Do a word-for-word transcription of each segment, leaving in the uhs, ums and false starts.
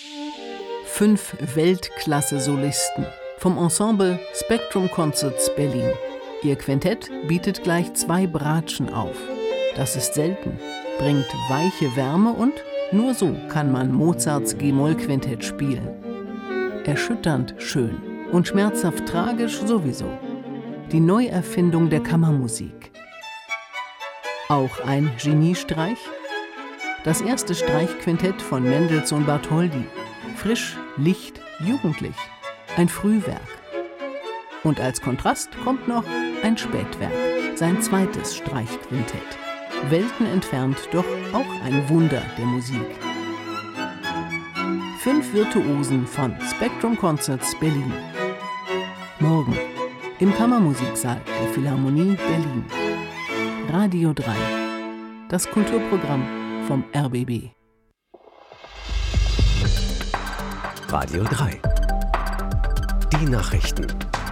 Fünf Weltklasse-Solisten vom Ensemble Spectrum Concerts Berlin. Ihr Quintett bietet gleich zwei Bratschen auf. Das ist selten, bringt weiche Wärme und nur so kann man Mozarts G-Moll-Quintett spielen. Erschütternd schön und schmerzhaft tragisch sowieso. Die Neuerfindung der Kammermusik. Auch ein Geniestreich? Das erste Streichquintett von Mendelssohn Bartholdy. Frisch, licht, jugendlich. Ein Frühwerk. Und als Kontrast kommt noch ein Spätwerk, sein zweites Streichquintett. Welten entfernt, doch auch ein Wunder der Musik. Fünf Virtuosen von Spectrum Concerts Berlin. Morgen im Kammermusiksaal der Philharmonie Berlin. Radio drei, das Kulturprogramm vom R B B. Radio drei. Die Nachrichten.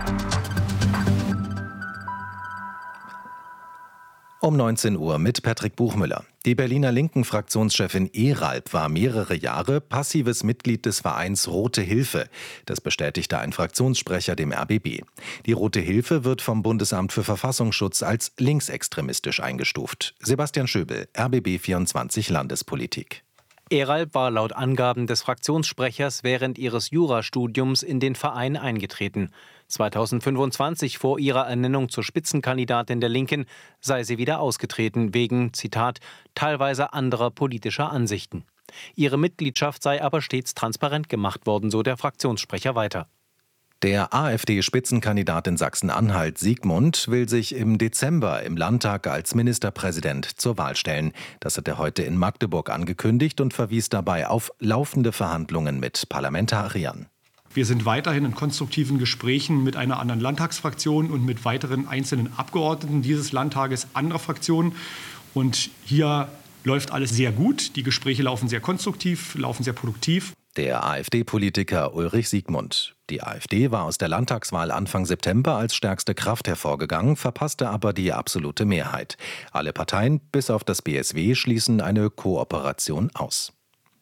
Um neunzehn Uhr mit Patrick Buchmüller. Die Berliner Linken-Fraktionschefin Eralb war mehrere Jahre passives Mitglied des Vereins Rote Hilfe. Das bestätigte ein Fraktionssprecher dem R B B. Die Rote Hilfe wird vom Bundesamt für Verfassungsschutz als linksextremistisch eingestuft. Sebastian Schöbel, R B B vierundzwanzig Landespolitik. Eralb war laut Angaben des Fraktionssprechers während ihres Jurastudiums in den Verein eingetreten. zweitausendfünfundzwanzig, vor ihrer Ernennung zur Spitzenkandidatin der Linken, sei sie wieder ausgetreten wegen, Zitat, teilweise anderer politischer Ansichten. Ihre Mitgliedschaft sei aber stets transparent gemacht worden, so der Fraktionssprecher weiter. Der AfD-Spitzenkandidat in Sachsen-Anhalt, Siegmund, will sich im Dezember im Landtag als Ministerpräsident zur Wahl stellen. Das hat er heute in Magdeburg angekündigt und verwies dabei auf laufende Verhandlungen mit Parlamentariern. Wir sind weiterhin in konstruktiven Gesprächen mit einer anderen Landtagsfraktion und mit weiteren einzelnen Abgeordneten dieses Landtages anderer Fraktionen. Und hier läuft alles sehr gut. Die Gespräche laufen sehr konstruktiv, laufen sehr produktiv. Der AfD-Politiker Ulrich Siegmund. Die AfD war aus der Landtagswahl Anfang September als stärkste Kraft hervorgegangen, verpasste aber die absolute Mehrheit. Alle Parteien, bis auf das B S W, schließen eine Kooperation aus.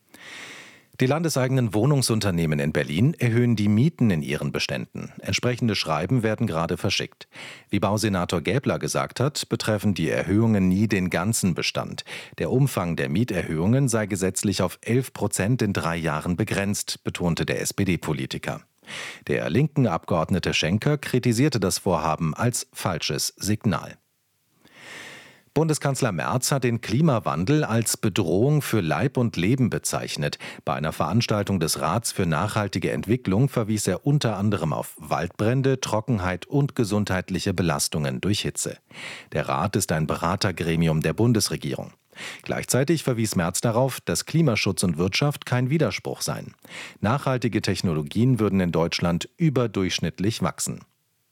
Die landeseigenen Wohnungsunternehmen in Berlin erhöhen die Mieten in ihren Beständen. Entsprechende Schreiben werden gerade verschickt. Wie Bausenator Gäbler gesagt hat, betreffen die Erhöhungen nie den ganzen Bestand. Der Umfang der Mieterhöhungen sei gesetzlich auf elf Prozent in drei Jahren begrenzt, betonte der S P D-Politiker. Der linken Abgeordnete Schenker kritisierte das Vorhaben als falsches Signal. Bundeskanzler Merz hat den Klimawandel als Bedrohung für Leib und Leben bezeichnet. Bei einer Veranstaltung des Rats für nachhaltige Entwicklung verwies er unter anderem auf Waldbrände, Trockenheit und gesundheitliche Belastungen durch Hitze. Der Rat ist ein Beratergremium der Bundesregierung. Gleichzeitig verwies Merz darauf, dass Klimaschutz und Wirtschaft kein Widerspruch seien. Nachhaltige Technologien würden in Deutschland überdurchschnittlich wachsen.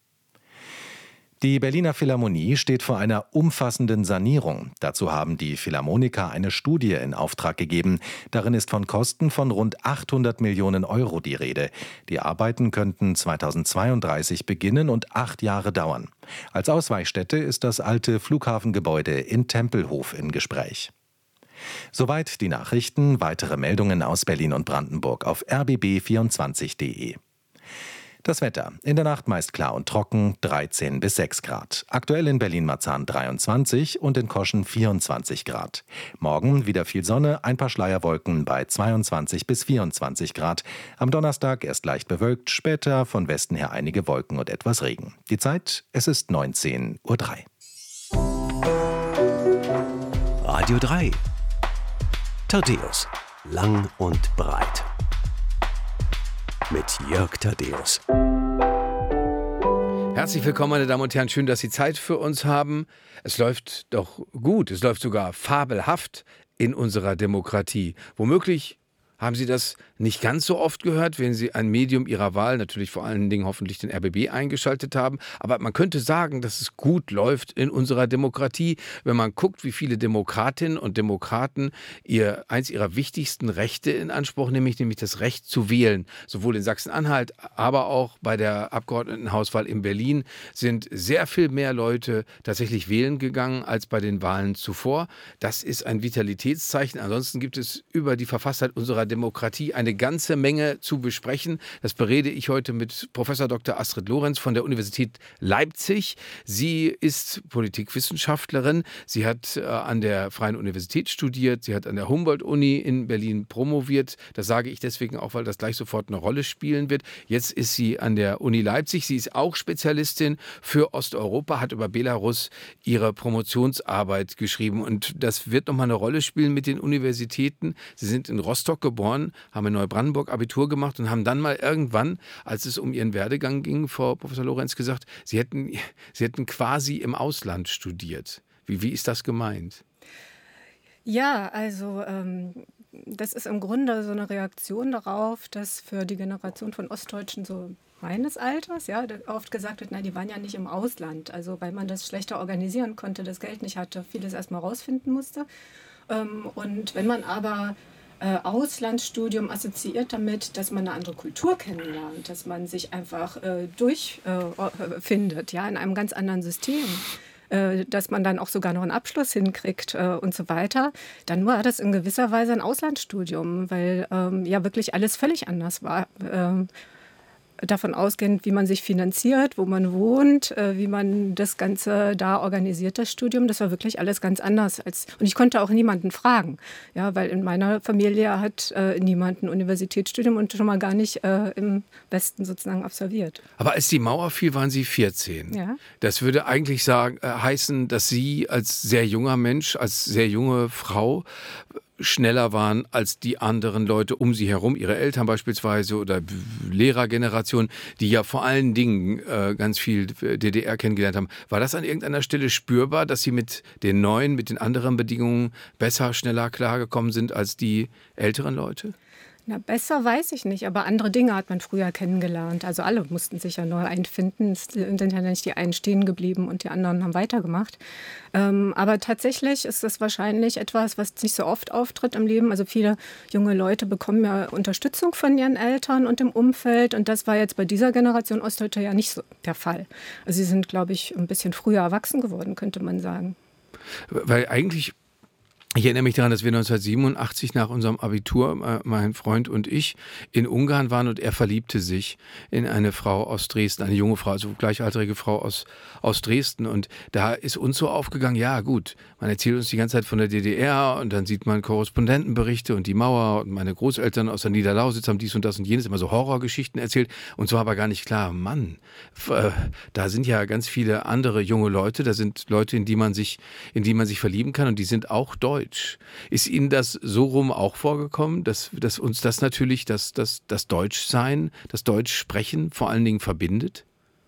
Die Berliner Philharmonie steht vor einer umfassenden Sanierung. Dazu haben die Philharmoniker eine Studie in Auftrag gegeben. Darin ist von Kosten von rund achthundert Millionen Euro die Rede. Die Arbeiten könnten zweitausendzweiunddreißig beginnen und acht Jahre dauern. Als Ausweichstätte ist das alte Flughafengebäude in Tempelhof im Gespräch. Soweit die Nachrichten. Weitere Meldungen aus Berlin und Brandenburg auf r b b vierundzwanzig punkt d e. Das Wetter. In der Nacht meist klar und trocken, dreizehn bis sechs Grad. Aktuell in Berlin-Marzahn dreiundzwanzig und in Koschen vierundzwanzig Grad. Morgen wieder viel Sonne, ein paar Schleierwolken bei zweiundzwanzig bis vierundzwanzig Grad. Am Donnerstag erst leicht bewölkt, später von Westen her einige Wolken und etwas Regen. Die Zeit, es ist neunzehn Uhr drei. Radio drei. Thaddäus. Lang und breit. Mit Jörg Thaddäus. Herzlich willkommen, meine Damen und Herren. Schön, dass Sie Zeit für uns haben. Es läuft doch gut, es läuft sogar fabelhaft in unserer Demokratie. Womöglich haben Sie das nicht ganz so oft gehört, wenn Sie ein Medium Ihrer Wahl, natürlich vor allen Dingen hoffentlich den R B B, eingeschaltet haben. Aber man könnte sagen, dass es gut läuft in unserer Demokratie, wenn man guckt, wie viele Demokratinnen und Demokraten ihr, eins ihrer wichtigsten Rechte in Anspruch nehmen, nämlich das Recht zu wählen. Sowohl in Sachsen-Anhalt, aber auch bei der Abgeordnetenhauswahl in Berlin sind sehr viel mehr Leute tatsächlich wählen gegangen als bei den Wahlen zuvor. Das ist ein Vitalitätszeichen. Ansonsten gibt es über die Verfasstheit unserer Demokratie eine ganze Menge zu besprechen. Das berede ich heute mit Professor Doktor Astrid Lorenz von der Universität Leipzig. Sie ist Politikwissenschaftlerin. Sie hat äh, an der Freien Universität studiert. Sie hat an der Humboldt-Uni in Berlin promoviert. Das sage ich deswegen auch, weil das gleich sofort eine Rolle spielen wird. Jetzt ist sie an der Uni Leipzig. Sie ist auch Spezialistin für Osteuropa, hat über Belarus ihre Promotionsarbeit geschrieben. Und das wird nochmal eine Rolle spielen mit den Universitäten. Sie sind in Rostock geboren, haben in Neubrandenburg Abitur gemacht und haben dann mal irgendwann, als es um ihren Werdegang ging, Frau Professor Lorenz gesagt, sie hätten, sie hätten quasi im Ausland studiert. Wie, wie ist das gemeint? Ja, also ähm, das ist im Grunde so eine Reaktion darauf, dass für die Generation von Ostdeutschen so meines Alters, ja, oft gesagt wird, na, die waren ja nicht im Ausland, also weil man das schlechter organisieren konnte, das Geld nicht hatte, vieles erstmal rausfinden musste. Ähm, und wenn man aber äh, Auslandsstudium assoziiert damit, dass man eine andere Kultur kennenlernt, dass man sich einfach äh, durchfindet, äh, ja, in einem ganz anderen System, äh, dass man dann auch sogar noch einen Abschluss hinkriegt äh, und so weiter, dann war das in gewisser Weise ein Auslandsstudium, weil ähm, ja wirklich alles völlig anders war. Ähm, davon ausgehend, wie man sich finanziert, wo man wohnt, äh, wie man das Ganze da organisiert, das Studium, das war wirklich alles ganz anders. Als, und ich konnte auch niemanden fragen, ja, weil in meiner Familie hat äh, niemand ein Universitätsstudium und schon mal gar nicht äh, im Westen sozusagen absolviert. Aber als die Mauer fiel, waren Sie vierzehn. Ja. Das würde eigentlich sagen, äh, heißen, dass Sie als sehr junger Mensch, als sehr junge Frau schneller waren als die anderen Leute um sie herum, ihre Eltern beispielsweise oder Lehrergeneration, die ja vor allen Dingen äh, ganz viel D D R kennengelernt haben. War das an irgendeiner Stelle spürbar, dass sie mit den neuen, mit den anderen Bedingungen besser, schneller klargekommen sind als die älteren Leute? Na, besser weiß ich nicht, aber andere Dinge hat man früher kennengelernt. Also alle mussten sich ja neu einfinden. Es sind ja nicht die einen stehen geblieben und die anderen haben weitergemacht. Ähm, aber tatsächlich ist das wahrscheinlich etwas, was nicht so oft auftritt im Leben. Also viele junge Leute bekommen ja Unterstützung von ihren Eltern und dem Umfeld. Und das war jetzt bei dieser Generation Ostdeutscher ja nicht so der Fall. Also sie sind, glaube ich, ein bisschen früher erwachsen geworden, könnte man sagen. Weil eigentlich... Ich erinnere mich daran, dass wir neunzehnhundertsiebenundachtzig nach unserem Abitur, mein Freund und ich, in Ungarn waren und er verliebte sich in eine Frau aus Dresden, eine junge Frau, also gleichaltrige Frau aus, aus Dresden. Und da ist uns so aufgegangen, ja gut, man erzählt uns die ganze Zeit von der D D R und dann sieht man Korrespondentenberichte und die Mauer und meine Großeltern aus der Niederlausitz haben dies und das und jenes, immer so Horrorgeschichten erzählt. Und so war aber gar nicht klar, Mann, da sind ja ganz viele andere junge Leute, da sind Leute, in die man sich, in die man sich verlieben kann und die sind auch deutsch. Ist Ihnen das so rum auch vorgekommen, dass, dass uns das natürlich, das, das, das Deutschsein, das Deutschsprechen vor allen Dingen verbindet?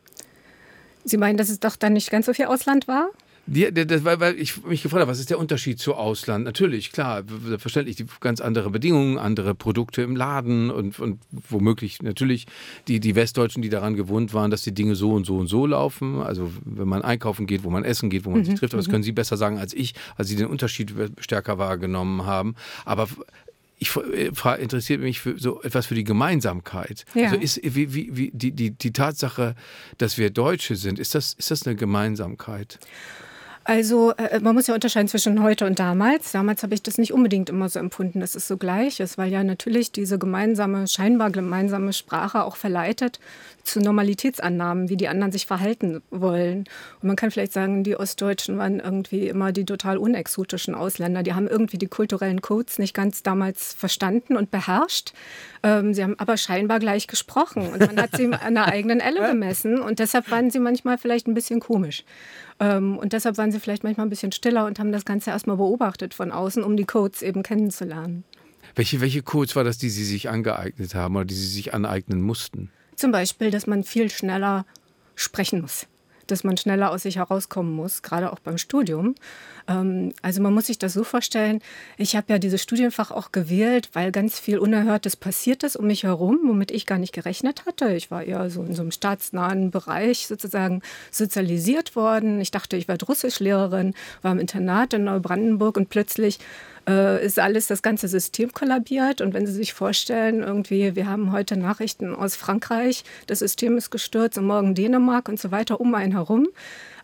Sie meinen, dass es doch dann nicht ganz so viel Ausland war? Die, das, weil, weil ich mich gefragt habe, was ist der Unterschied zu Ausland? Natürlich, klar, verständlich, die ganz andere Bedingungen, andere Produkte im Laden und, und womöglich natürlich die, die Westdeutschen, die daran gewohnt waren, dass die Dinge so und so und so laufen. Also wenn man einkaufen geht, wo man essen geht, wo man mhm. sich trifft, aber das können Sie besser sagen als ich, als Sie den Unterschied stärker wahrgenommen haben. Aber ich interessiert mich für so etwas für die Gemeinsamkeit. Ja. Also ist wie, wie, wie die, die, die Tatsache, dass wir Deutsche sind, ist das, ist das eine Gemeinsamkeit? Also äh, man muss ja unterscheiden zwischen heute und damals. Damals habe ich das nicht unbedingt immer so empfunden, dass es so gleich ist, weil ja natürlich diese gemeinsame, scheinbar gemeinsame Sprache auch verleitet zu Normalitätsannahmen, wie die anderen sich verhalten wollen. Und man kann vielleicht sagen, die Ostdeutschen waren irgendwie immer die total unexotischen Ausländer. Die haben irgendwie die kulturellen Codes nicht ganz damals verstanden und beherrscht. Ähm, sie haben aber scheinbar gleich gesprochen und man hat sie an der eigenen Elle gemessen und deshalb waren sie manchmal vielleicht ein bisschen komisch. Ähm, und deshalb waren sie vielleicht manchmal ein bisschen stiller und haben das Ganze erstmal beobachtet von außen, um die Codes eben kennenzulernen. Welche, welche Codes war das, die Sie sich angeeignet haben oder die Sie sich aneignen mussten? Zum Beispiel, dass man viel schneller sprechen muss, dass man schneller aus sich herauskommen muss, gerade auch beim Studium. Ähm, also man muss sich das so vorstellen, ich habe ja dieses Studienfach auch gewählt, weil ganz viel Unerhörtes passiert ist um mich herum, womit ich gar nicht gerechnet hatte. Ich war eher so in so einem staatsnahen Bereich sozusagen sozialisiert worden. Ich dachte, ich werde Russischlehrerin, war im Internat in Neubrandenburg und plötzlich äh, ist alles, das ganze System kollabiert. Und wenn Sie sich vorstellen, irgendwie, wir haben heute Nachrichten aus Frankreich, das System ist gestürzt und morgen Dänemark und so weiter um einen herum.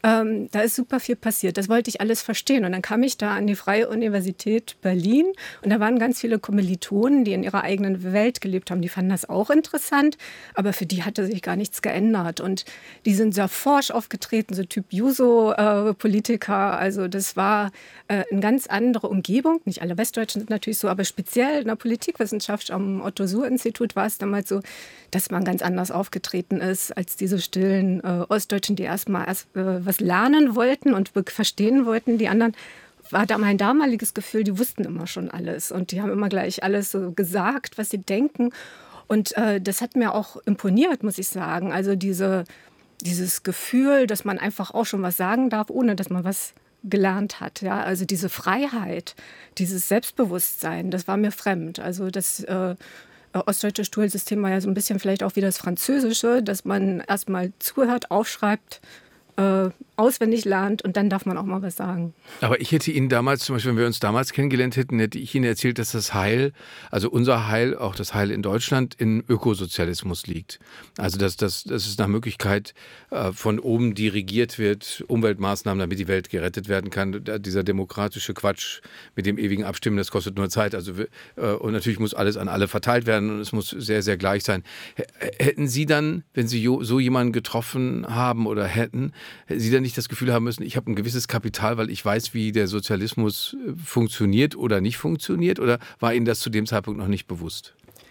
Ähm, da ist super viel passiert. Das wollte ich alles verstehen. Und dann kam ich da an die Freie Universität Berlin und da waren ganz viele Kommilitonen, die in ihrer eigenen Welt gelebt haben. Die fanden das auch interessant, aber für die hatte sich gar nichts geändert. Und die sind sehr forsch aufgetreten, so Typ Juso-Politiker. Äh, also das war äh, eine ganz andere Umgebung. Nicht alle Westdeutschen sind natürlich so, aber speziell in der Politikwissenschaft am Otto-Suhr-Institut war es damals so, dass man ganz anders aufgetreten ist als diese stillen äh, Ostdeutschen, die erstmal erst äh, was lernen wollten und verstehen wollten. Die anderen war da mein damaliges Gefühl, die wussten immer schon alles und die haben immer gleich alles so gesagt, was sie denken. Und äh, das hat mir auch imponiert, muss ich sagen. Also diese, dieses Gefühl, dass man einfach auch schon was sagen darf, ohne dass man was gelernt hat. Ja? Also diese Freiheit, dieses Selbstbewusstsein, das war mir fremd. Also das äh, ostdeutsche Schulsystem war ja so ein bisschen vielleicht auch wie das Französische, dass man erstmal zuhört, aufschreibt, äh, auswendig lernt und dann darf man auch mal was sagen. Aber ich hätte Ihnen damals, zum Beispiel, wenn wir uns damals kennengelernt hätten, hätte ich Ihnen erzählt, dass das Heil, also unser Heil, auch das Heil in Deutschland, in Ökosozialismus liegt. Also dass, dass, dass es nach Möglichkeit äh, von oben dirigiert wird, Umweltmaßnahmen, damit die Welt gerettet werden kann. Dieser demokratische Quatsch mit dem ewigen Abstimmen, das kostet nur Zeit. Also äh, und natürlich muss alles an alle verteilt werden und es muss sehr, sehr gleich sein. H- hätten Sie dann, wenn Sie so jemanden getroffen haben oder hätten, hätten Sie dann nicht das Gefühl haben müssen, ich habe ein gewisses Kapital, weil ich weiß, wie der Sozialismus funktioniert oder nicht funktioniert? Oder war Ihnen das zu dem Zeitpunkt noch nicht bewusst?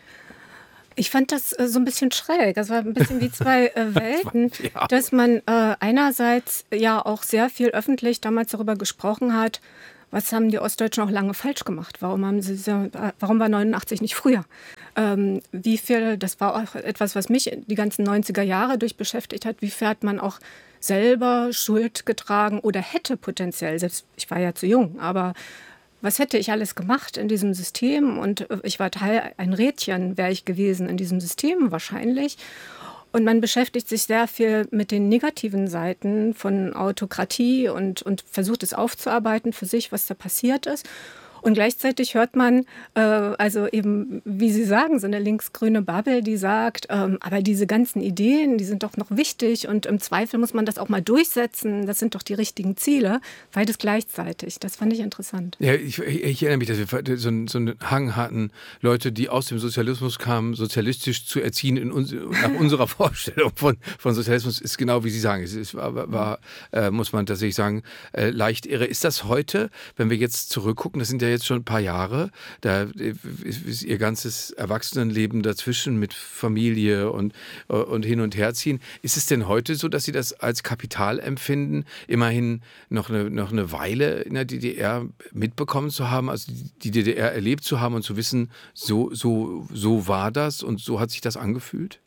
Ich fand das äh, so ein bisschen schräg. Das war ein bisschen wie zwei äh, Welten, ja. Dass man äh, einerseits ja auch sehr viel öffentlich damals darüber gesprochen hat, was haben die Ostdeutschen auch lange falsch gemacht? Warum haben sie, warum war neunundachtzig nicht früher? Ähm, wie viel, das war auch etwas, was mich die ganzen neunziger Jahre durch beschäftigt hat, wie viel hat man auch selber Schuld getragen oder hätte potenziell, selbst ich war ja zu jung, aber was hätte ich alles gemacht in diesem System? Und ich war Teil, ein Rädchen wäre ich gewesen in diesem System wahrscheinlich. Und man beschäftigt sich sehr viel mit den negativen Seiten von Autokratie und, und versucht es aufzuarbeiten für sich, was da passiert ist. Und gleichzeitig hört man, äh, also eben, wie Sie sagen, so eine linksgrüne Bubble, die sagt, ähm, aber diese ganzen Ideen, die sind doch noch wichtig und im Zweifel muss man das auch mal durchsetzen. Das sind doch die richtigen Ziele, beides gleichzeitig. Das fand ich interessant. Ja, ich, ich erinnere mich, dass wir so, so einen Hang hatten, Leute, die aus dem Sozialismus kamen, sozialistisch zu erziehen. In uns, nach unserer Vorstellung von, von Sozialismus ist genau, wie Sie sagen, es ist, war, war äh, muss man tatsächlich sagen, äh, leicht irre. Ist das heute, wenn wir jetzt zurückgucken, das sind ja jetzt schon ein paar Jahre, da ist ihr ganzes Erwachsenenleben dazwischen mit Familie und, und hin und her ziehen. Ist es denn heute so, dass Sie das als Kapital empfinden, immerhin noch eine, noch eine Weile in der D D R mitbekommen zu haben, also die D D R erlebt zu haben und zu wissen, so, so, so war das und so hat sich das angefühlt?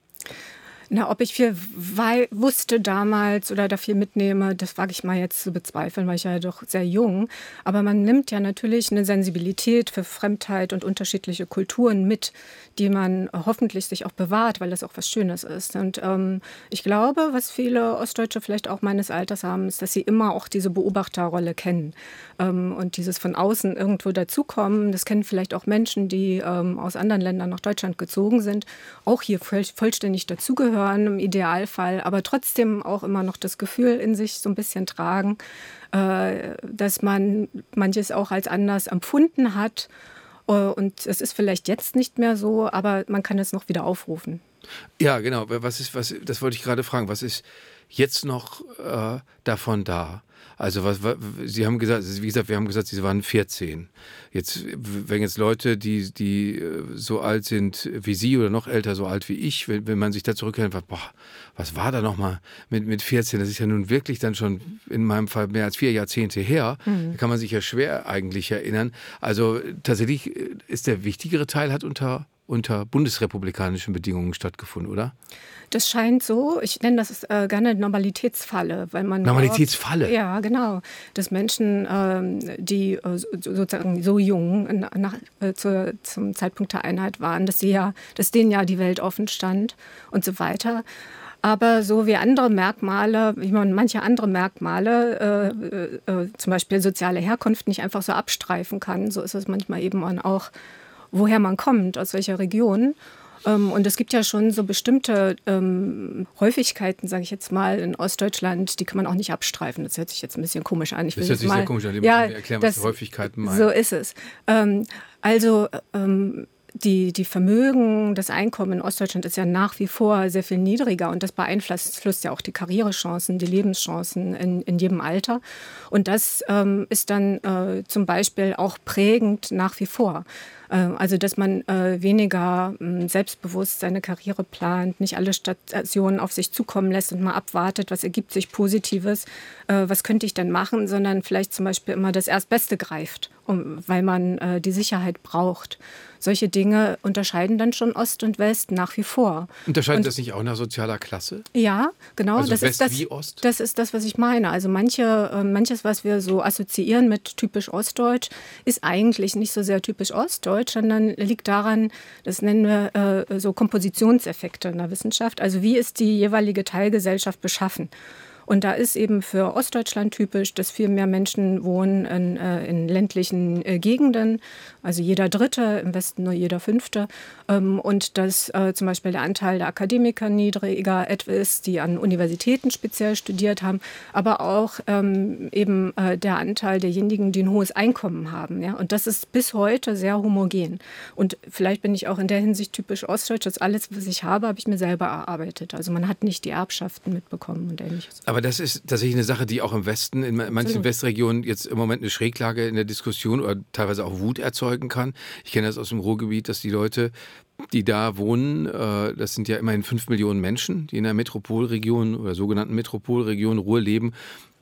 Na, ob ich viel wei- wusste damals oder da viel mitnehme, das wage ich mal jetzt zu bezweifeln, weil ich ja doch sehr jung. Aber man nimmt ja natürlich eine Sensibilität für Fremdheit und unterschiedliche Kulturen mit, die man hoffentlich sich auch bewahrt, weil das auch was Schönes ist. Und ähm, ich glaube, was viele Ostdeutsche vielleicht auch meines Alters haben, ist, dass sie immer auch diese Beobachterrolle kennen. Ähm, und dieses von außen irgendwo dazukommen, das kennen vielleicht auch Menschen, die ähm, aus anderen Ländern nach Deutschland gezogen sind, auch hier voll, vollständig dazugehören im Idealfall, aber trotzdem auch immer noch das Gefühl in sich so ein bisschen tragen, äh, dass man manches auch als anders empfunden hat. Und es ist vielleicht jetzt nicht mehr so, aber man kann es noch wieder aufrufen. Ja, genau. Was ist, was, das wollte ich gerade fragen. Was ist jetzt noch äh, davon da? Also was, was, Sie haben gesagt, wie gesagt, wir haben gesagt, Sie waren vierzehn. Jetzt, wenn jetzt Leute, die, die so alt sind wie Sie oder noch älter, so alt wie ich, wenn, wenn man sich da zurückerinnert, boah, was war da nochmal mit, mit vierzehn? Das ist ja nun wirklich dann schon in meinem Fall mehr als vier Jahrzehnte her. Mhm. Da kann man sich ja schwer eigentlich erinnern. Also tatsächlich ist der wichtigere Teil, hat unter unter bundesrepublikanischen Bedingungen stattgefunden, oder? Das scheint so. Ich nenne das äh, gerne Normalitätsfalle. Weil man Normalitätsfalle? Oft, ja, genau. Dass Menschen, ähm, die äh, sozusagen so jung nach, äh, zu, zum Zeitpunkt der Einheit waren, dass, sie ja, dass denen ja die Welt offen stand und so weiter. Aber so wie andere Merkmale, wie man manche andere Merkmale, äh, äh, zum Beispiel soziale Herkunft, nicht einfach so abstreifen kann, so ist es manchmal eben auch, woher man kommt, aus welcher Region. Ähm, und es gibt ja schon so bestimmte ähm, Häufigkeiten, sage ich jetzt mal, in Ostdeutschland, die kann man auch nicht abstreifen. Das hört sich jetzt ein bisschen komisch an. Ich das hört sich mal, sehr komisch an. Die ja, müssen wir erklären, was Häufigkeiten meinen. So ist es. Ähm, also ähm, Die, die Vermögen, das Einkommen in Ostdeutschland ist ja nach wie vor sehr viel niedriger und das beeinflusst ja auch die Karrierechancen, die Lebenschancen in, in jedem Alter. Und das ähm, ist dann äh, zum Beispiel auch prägend nach wie vor. Äh, also dass man äh, weniger äh, selbstbewusst seine Karriere plant, nicht alle Stationen auf sich zukommen lässt und mal abwartet, was ergibt sich Positives, äh, was könnte ich denn machen, sondern vielleicht zum Beispiel immer das Erstbeste greift, um, weil man äh, die Sicherheit braucht. Solche Dinge unterscheiden dann schon Ost und West nach wie vor. Unterscheidet und, das nicht auch nach sozialer Klasse? Ja, genau. Also das West ist das, wie Ost? Das ist das, was ich meine. Also manche, äh, manches, was wir so assoziieren mit typisch Ostdeutsch, ist eigentlich nicht so sehr typisch Ostdeutsch, sondern liegt daran, das nennen wir äh, so Kompositionseffekte in der Wissenschaft. Also wie ist die jeweilige Teilgesellschaft beschaffen? Und da ist eben für Ostdeutschland typisch, dass viel mehr Menschen wohnen in, äh, in ländlichen äh, Gegenden, also jeder Dritte, im Westen nur jeder Fünfte. Ähm, und dass äh, zum Beispiel der Anteil der Akademiker niedriger ist, die an Universitäten speziell studiert haben, aber auch ähm, eben äh, der Anteil derjenigen, die ein hohes Einkommen haben. Ja? Und das ist bis heute sehr homogen. Und vielleicht bin ich auch in der Hinsicht typisch Ostdeutsch, dass alles, was ich habe, habe ich mir selber erarbeitet. Also man hat nicht die Erbschaften mitbekommen und Ähnliches. Aber das ist tatsächlich eine Sache, die auch im Westen, in manchen Absolut. Westregionen jetzt im Moment eine Schräglage in der Diskussion oder teilweise auch Wut erzeugen kann. Ich kenne das aus dem Ruhrgebiet, dass die Leute, die da wohnen, das sind ja immerhin fünf Millionen Menschen, die in der Metropolregion oder sogenannten Metropolregion Ruhr leben.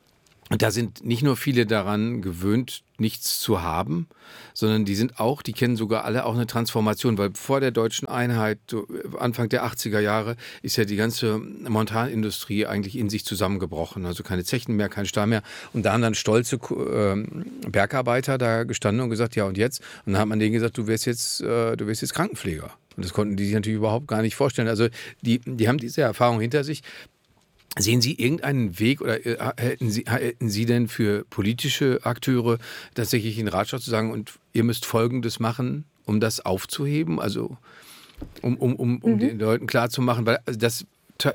Und da sind nicht nur viele daran gewöhnt, nichts zu haben, sondern die sind auch, die kennen sogar alle auch eine Transformation, weil vor der deutschen Einheit, Anfang der achtziger Jahre, ist ja die ganze Montanindustrie eigentlich in sich zusammengebrochen. Also keine Zechen mehr, kein Stahl mehr. Und da haben dann stolze äh, Bergarbeiter da gestanden und gesagt, ja und jetzt? Und dann hat man denen gesagt, du wirst jetzt, äh, du wirst jetzt Krankenpfleger. Und das konnten die sich natürlich überhaupt gar nicht vorstellen. Also die, die haben diese Erfahrung hinter sich. Sehen Sie irgendeinen Weg oder hätten Sie, hätten Sie denn für politische Akteure tatsächlich einen Ratschlag zu sagen, und ihr müsst Folgendes machen, um das aufzuheben? Also um, um, um, um mhm. den Leuten klarzumachen, weil das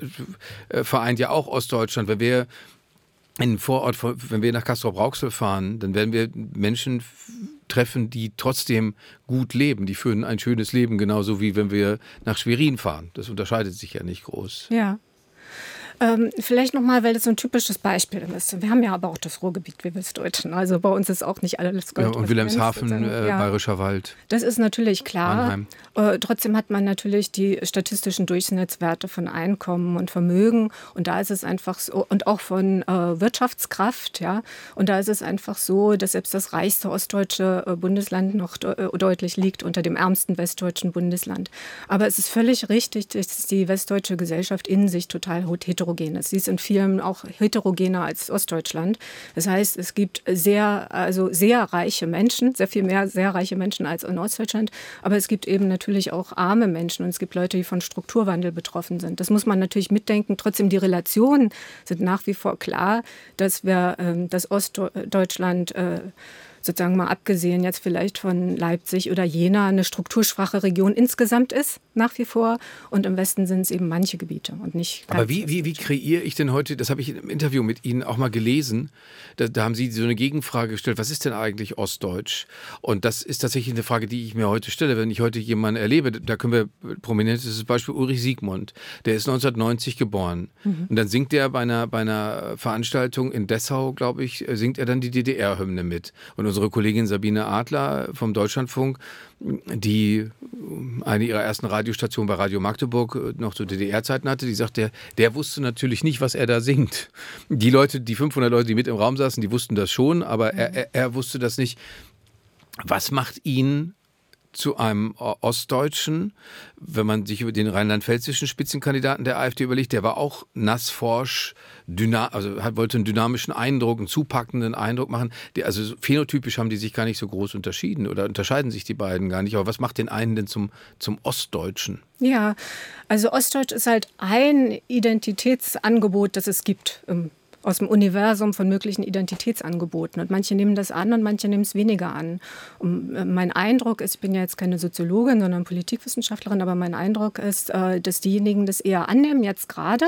vereint ja auch Ostdeutschland. Wenn wir in den Vorort, wenn wir nach Castrop-Rauxel fahren, dann werden wir Menschen treffen, die trotzdem gut leben. Die führen ein schönes Leben, genauso wie wenn wir nach Schwerin fahren. Das unterscheidet sich ja nicht groß. Ja. Ähm, vielleicht nochmal, weil das so ein typisches Beispiel ist. Wir haben ja aber auch das Ruhrgebiet, wie Westdeutschen. Also bei uns ist auch nicht alles Gold. Ja, und Wilhelmshaven, äh, ja. Bayerischer Wald. Das ist natürlich klar. Äh, trotzdem hat man natürlich die statistischen Durchschnittswerte von Einkommen und Vermögen. Und da ist es einfach so, und auch von äh, Wirtschaftskraft. Ja. Und da ist es einfach so, dass selbst das reichste ostdeutsche äh, Bundesland noch de- äh, deutlich liegt unter dem ärmsten westdeutschen Bundesland. Aber es ist völlig richtig, dass die westdeutsche Gesellschaft in sich total heterogen ist. Sie ist in vielen auch heterogener als Ostdeutschland. Das heißt, es gibt sehr, also sehr reiche Menschen, sehr viel mehr sehr reiche Menschen als in Ostdeutschland. Aber es gibt eben natürlich auch arme Menschen und es gibt Leute, die von Strukturwandel betroffen sind. Das muss man natürlich mitdenken. Trotzdem, die Relationen sind nach wie vor klar, dass wir, äh, dass Ostdeutschland äh, sozusagen mal abgesehen jetzt vielleicht von Leipzig oder Jena eine strukturschwache Region insgesamt ist, nach wie vor. Und im Westen sind es eben manche Gebiete und nicht ganz. Aber wie, wie, wie kreiere ich denn heute, das habe ich im Interview mit Ihnen auch mal gelesen, da, da haben Sie so eine Gegenfrage gestellt, was ist denn eigentlich Ostdeutsch? Und das ist tatsächlich eine Frage, die ich mir heute stelle. Wenn ich heute jemanden erlebe, da können wir, prominentes Beispiel Ulrich Siegmund, der ist neunzehnhundertneunzig geboren. Mhm. Und dann singt er bei einer, bei einer Veranstaltung in Dessau, glaube ich, singt er dann die D D R-Hymne mit. Und unsere Kollegin Sabine Adler vom Deutschlandfunk, die eine ihrer ersten Radiostationen bei Radio Magdeburg noch zu D D R-Zeiten hatte, die sagt, der, der wusste natürlich nicht, was er da singt. Die Leute, die fünfhundert Leute, die mit im Raum saßen, die wussten das schon, aber er, er, er wusste das nicht. Was macht ihn zu einem Ostdeutschen, wenn man sich über den rheinland-pfälzischen Spitzenkandidaten der AfD überlegt, der war auch nassforsch, dyna- also hat, wollte einen dynamischen Eindruck, einen zupackenden Eindruck machen. Die, also phänotypisch haben die sich gar nicht so groß unterschieden oder unterscheiden sich die beiden gar nicht. Aber was macht den einen denn zum, zum Ostdeutschen? Ja, also Ostdeutsch ist halt ein Identitätsangebot, das es gibt im aus dem Universum von möglichen Identitätsangeboten. Und manche nehmen das an und manche nehmen es weniger an. Und mein Eindruck ist, ich bin ja jetzt keine Soziologin, sondern Politikwissenschaftlerin, aber mein Eindruck ist, dass diejenigen das eher annehmen, jetzt gerade,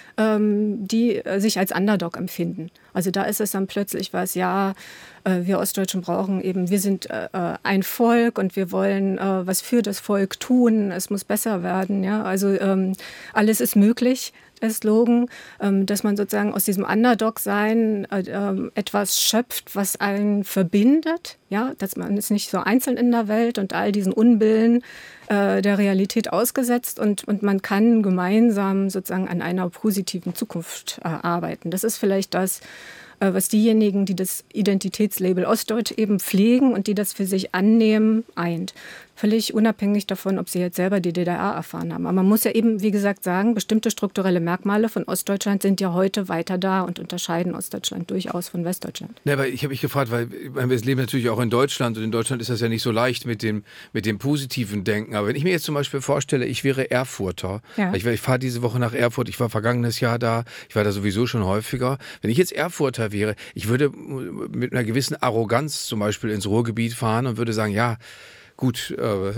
die sich als Underdog empfinden. Also da ist es dann plötzlich was, ja, wir Ostdeutschen brauchen eben, wir sind ein Volk und wir wollen was für das Volk tun, es muss besser werden. Ja? Also alles ist möglich. Der Slogan, dass man sozusagen aus diesem Underdog-Sein etwas schöpft, was einen verbindet, ja, dass man ist nicht so einzeln in der Welt und all diesen Unbillen der Realität ausgesetzt und, und man kann gemeinsam sozusagen an einer positiven Zukunft arbeiten. Das ist vielleicht das, was diejenigen, die das Identitätslabel Ostdeutsch eben pflegen und die das für sich annehmen, eint. Völlig unabhängig davon, ob sie jetzt selber die D D R erfahren haben. Aber man muss ja eben, wie gesagt, sagen, bestimmte strukturelle Merkmale von Ostdeutschland sind ja heute weiter da und unterscheiden Ostdeutschland durchaus von Westdeutschland. Ja, aber ich habe mich gefragt, weil wir leben natürlich auch in Deutschland und in Deutschland ist das ja nicht so leicht mit dem, mit dem positiven Denken. Aber wenn ich mir jetzt zum Beispiel vorstelle, ich wäre Erfurter, ja. ich, ich fahre diese Woche nach Erfurt, ich war vergangenes Jahr da, ich war da sowieso schon häufiger. Wenn ich jetzt Erfurter wäre, ich würde mit einer gewissen Arroganz zum Beispiel ins Ruhrgebiet fahren und würde sagen, ja, gut, äh,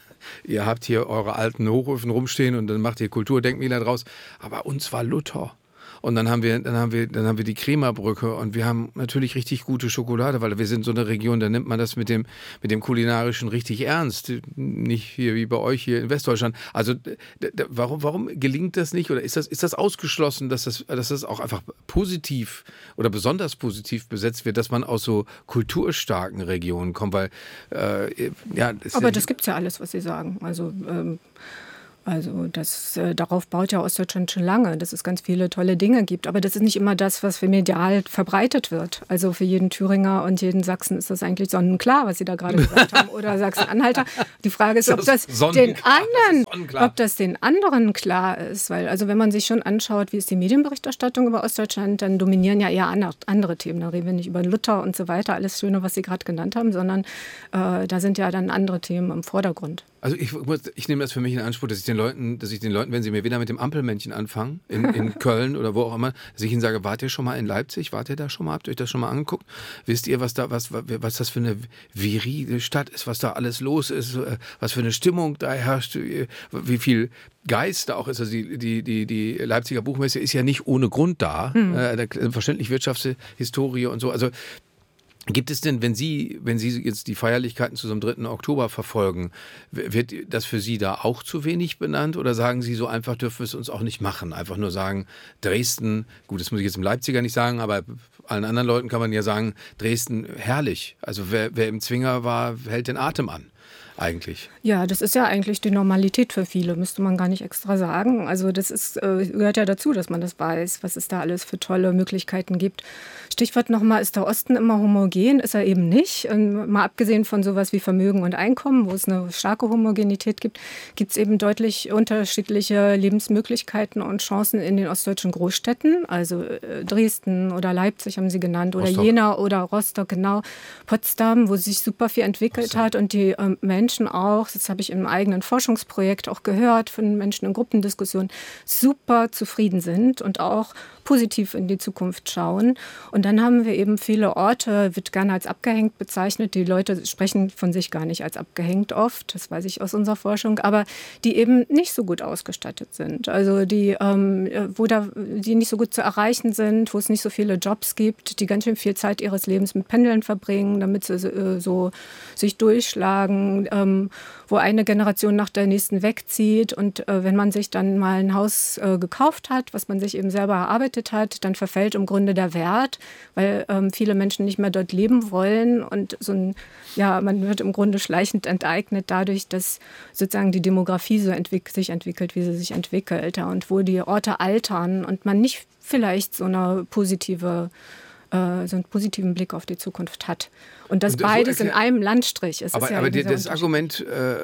ihr habt hier eure alten Hochöfen rumstehen und dann macht ihr Kulturdenkmäler draus, aber uns war Luther. Und dann haben wir, dann haben wir, dann haben wir die Kremerbrücke und wir haben natürlich richtig gute Schokolade, weil wir sind so eine Region, da nimmt man das mit dem, mit dem Kulinarischen richtig ernst. Nicht hier wie bei euch hier in Westdeutschland. Also d- d- warum, warum gelingt das nicht? Oder ist das, ist das ausgeschlossen, dass das, dass das auch einfach positiv oder besonders positiv besetzt wird, dass man aus so kulturstarken Regionen kommt? Weil, äh, ja, das Aber ja das gibt es ja alles, was Sie sagen. Also ähm Also das, äh, darauf baut ja Ostdeutschland schon lange, dass es ganz viele tolle Dinge gibt. Aber das ist nicht immer das, was für medial verbreitet wird. Also für jeden Thüringer und jeden Sachsen ist das eigentlich sonnenklar, was Sie da gerade gesagt haben. Oder Sachsen-Anhalter. Die Frage ist, ob das, den anderen, das ob das den anderen klar ist. Weil also wenn man sich schon anschaut, wie ist die Medienberichterstattung über Ostdeutschland, dann dominieren ja eher andere Themen. Da reden wir nicht über Luther und so weiter, alles Schöne, was Sie gerade genannt haben, sondern äh, da sind ja dann andere Themen im Vordergrund. Also ich, ich nehme das für mich in Anspruch, dass ich den Leuten, dass ich den Leuten, wenn sie mir wieder mit dem Ampelmännchen anfangen, in, in Köln oder wo auch immer, dass ich ihnen sage, wart ihr schon mal in Leipzig? Wart ihr da schon mal? Habt ihr euch das schon mal angeguckt? Wisst ihr, was da, was, was das für eine virile Stadt ist, was da alles los ist, was für eine Stimmung da herrscht, wie viel Geist da auch ist. Also die, die, die, die Leipziger Buchmesse ist ja nicht ohne Grund da. Hm. Äh, verständlich Wirtschaftshistorie und so. Also gibt es denn, wenn Sie, wenn Sie jetzt die Feierlichkeiten zu so einem dritten Oktober verfolgen, wird das für Sie da auch zu wenig benannt oder sagen Sie, so einfach dürfen wir es uns auch nicht machen? Einfach nur sagen, Dresden, gut, das muss ich jetzt im Leipziger nicht sagen, aber allen anderen Leuten kann man ja sagen, Dresden, herrlich. Also wer, wer im Zwinger war, hält den Atem an. Eigentlich. Ja, das ist ja eigentlich die Normalität für viele, müsste man gar nicht extra sagen. Also das ist, äh, gehört ja dazu, dass man das weiß, was es da alles für tolle Möglichkeiten gibt. Stichwort nochmal, ist der Osten immer homogen? Ist er eben nicht. Und mal abgesehen von sowas wie Vermögen und Einkommen, wo es eine starke Homogenität gibt, gibt es eben deutlich unterschiedliche Lebensmöglichkeiten und Chancen in den ostdeutschen Großstädten. Also äh, Dresden oder Leipzig haben Sie genannt oder Rostock. Jena oder Rostock, genau. Potsdam, wo sich super viel entwickelt Rostock. hat und die äh, Menschen Menschen auch, das habe ich im eigenen Forschungsprojekt auch gehört, von Menschen in Gruppendiskussionen, super zufrieden sind und auch positiv in die Zukunft schauen. Und dann haben wir eben viele Orte, wird gerne als abgehängt bezeichnet. Die Leute sprechen von sich gar nicht als abgehängt oft, das weiß ich aus unserer Forschung, aber die eben nicht so gut ausgestattet sind. Also die, ähm, wo da, die nicht so gut zu erreichen sind, wo es nicht so viele Jobs gibt, die ganz schön viel Zeit ihres Lebens mit Pendeln verbringen, damit sie äh, so sich durchschlagen, ähm, wo eine Generation nach der nächsten wegzieht. Und äh, wenn man sich dann mal ein Haus äh, gekauft hat, was man sich eben selber erarbeitet hat, dann verfällt im Grunde der Wert, weil ähm, viele Menschen nicht mehr dort leben wollen und so ein, ja, man wird im Grunde schleichend enteignet dadurch, dass sozusagen die Demografie so entwick- sich entwickelt, wie sie sich entwickelt, ja, und wo die Orte altern und man nicht vielleicht so eine positive so einen positiven Blick auf die Zukunft hat. Und das, und das beides so in einem Landstrich ist. Aber, ja aber das Argument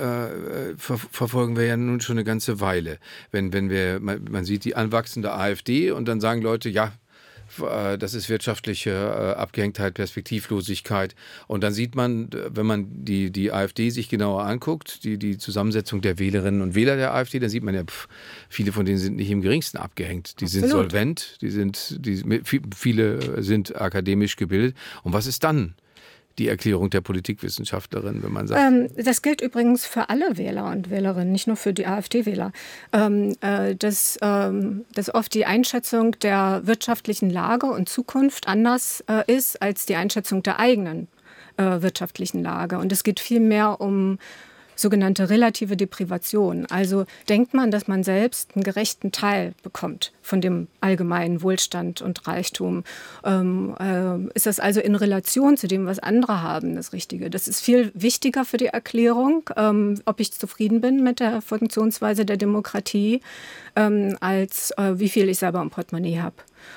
äh, ver- verfolgen wir ja nun schon eine ganze Weile. Wenn, wenn wir, man, man sieht die anwachsende AfD und dann sagen Leute, ja, das ist wirtschaftliche Abgehängtheit, Perspektivlosigkeit. Und dann sieht man, wenn man die, die AfD sich genauer anguckt, die, die Zusammensetzung der Wählerinnen und Wähler der AfD, dann sieht man ja, pff, viele von denen sind nicht im geringsten abgehängt. Die Absolut. sind solvent, die sind, die, viele sind akademisch gebildet. Und was ist dann die Erklärung der Politikwissenschaftlerin, wenn man sagt? Ähm, das gilt übrigens für alle Wähler und Wählerinnen, nicht nur für die AfD-Wähler. Ähm, äh, dass, ähm, dass oft die Einschätzung der wirtschaftlichen Lage und Zukunft anders äh, ist als die Einschätzung der eigenen äh, wirtschaftlichen Lage. Und es geht viel mehr um sogenannte relative Deprivation. Also denkt man, dass man selbst einen gerechten Teil bekommt von dem allgemeinen Wohlstand und Reichtum. Ähm, äh, ist das also in Relation zu dem, was andere haben, das Richtige? Das ist viel wichtiger für die Erklärung, ähm, ob ich zufrieden bin mit der Funktionsweise der Demokratie, ähm, als äh, wie viel ich selber im Portemonnaie habe.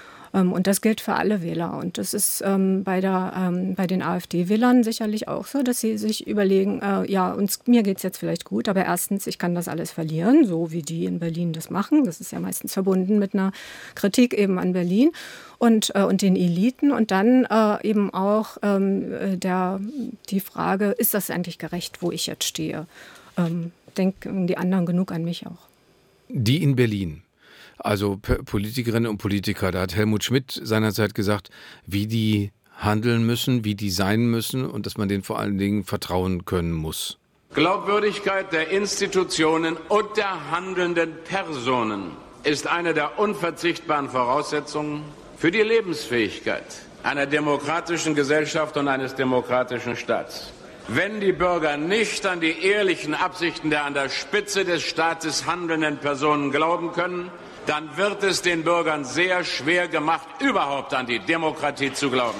Und das gilt für alle Wähler. Und das ist ähm, bei, der, ähm, bei den AfD-Wählern sicherlich auch so, dass sie sich überlegen, äh, ja, uns, mir geht es jetzt vielleicht gut, aber erstens, ich kann das alles verlieren, so wie die in Berlin das machen. Das ist ja meistens verbunden mit einer Kritik eben an Berlin und, äh, und den Eliten. Und dann äh, eben auch ähm, der, die Frage, ist das eigentlich gerecht, wo ich jetzt stehe? Ähm, denken die anderen genug an mich auch? Die in Berlin. Also Politikerinnen und Politiker, da hat Helmut Schmidt seinerzeit gesagt, wie die handeln müssen, wie die sein müssen und dass man denen vor allen Dingen vertrauen können muss. Glaubwürdigkeit der Institutionen und der handelnden Personen ist eine der unverzichtbaren Voraussetzungen für die Lebensfähigkeit einer demokratischen Gesellschaft und eines demokratischen Staats. Wenn die Bürger nicht an die ehrlichen Absichten der an der Spitze des Staates handelnden Personen glauben können, dann wird es den Bürgern sehr schwer gemacht, überhaupt an die Demokratie zu glauben.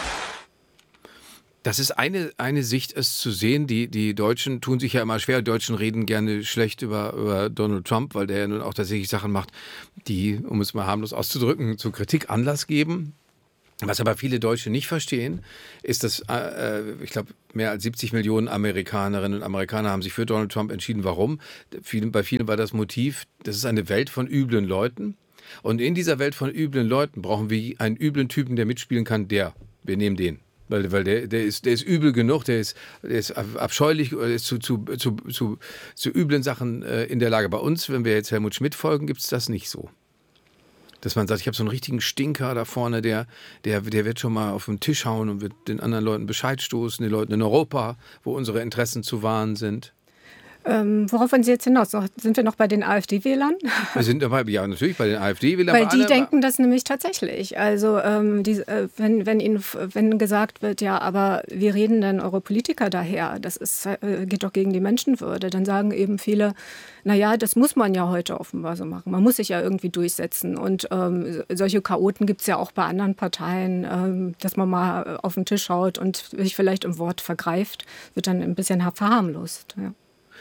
Das ist eine, eine Sicht, es zu sehen. Die, die Deutschen tun sich ja immer schwer. Die Deutschen reden gerne schlecht über, über Donald Trump, weil der ja nun auch tatsächlich Sachen macht, die, um es mal harmlos auszudrücken, zur Kritik Anlass geben. Was aber viele Deutsche nicht verstehen, ist, dass, äh, ich glaube, mehr als siebzig Millionen Amerikanerinnen und Amerikaner haben sich für Donald Trump entschieden. Warum? Vielen, bei vielen war das Motiv, das ist eine Welt von üblen Leuten. Und in dieser Welt von üblen Leuten brauchen wir einen üblen Typen, der mitspielen kann, der. Wir nehmen den. Weil, weil der, der, ist, der ist übel genug, der ist, der ist abscheulich, der ist zu, zu, zu, zu, zu üblen Sachen äh, in der Lage. Bei uns, wenn wir jetzt Helmut Schmidt folgen, gibt es das nicht so. Dass man sagt, ich habe so einen richtigen Stinker da vorne, der, der, der wird schon mal auf den Tisch hauen und wird den anderen Leuten Bescheid stoßen, den Leuten in Europa, wo unsere Interessen zu wahren sind. Ähm, worauf wollen Sie jetzt hinaus? Sind wir noch bei den AfD-Wählern? Wir sind dabei, ja, natürlich bei den AfD-Wählern. Weil die denken das nämlich tatsächlich. Also ähm, die, äh, wenn, wenn ihnen wenn gesagt wird, ja, aber wie reden denn eure Politiker daher? Das ist, äh, geht doch gegen die Menschenwürde. Dann sagen eben viele, naja, das muss man ja heute offenbar so machen. Man muss sich ja irgendwie durchsetzen. Und ähm, solche Chaoten gibt es ja auch bei anderen Parteien, ähm, dass man mal auf den Tisch schaut und sich vielleicht im Wort vergreift, wird dann ein bisschen verharmlost. Ja.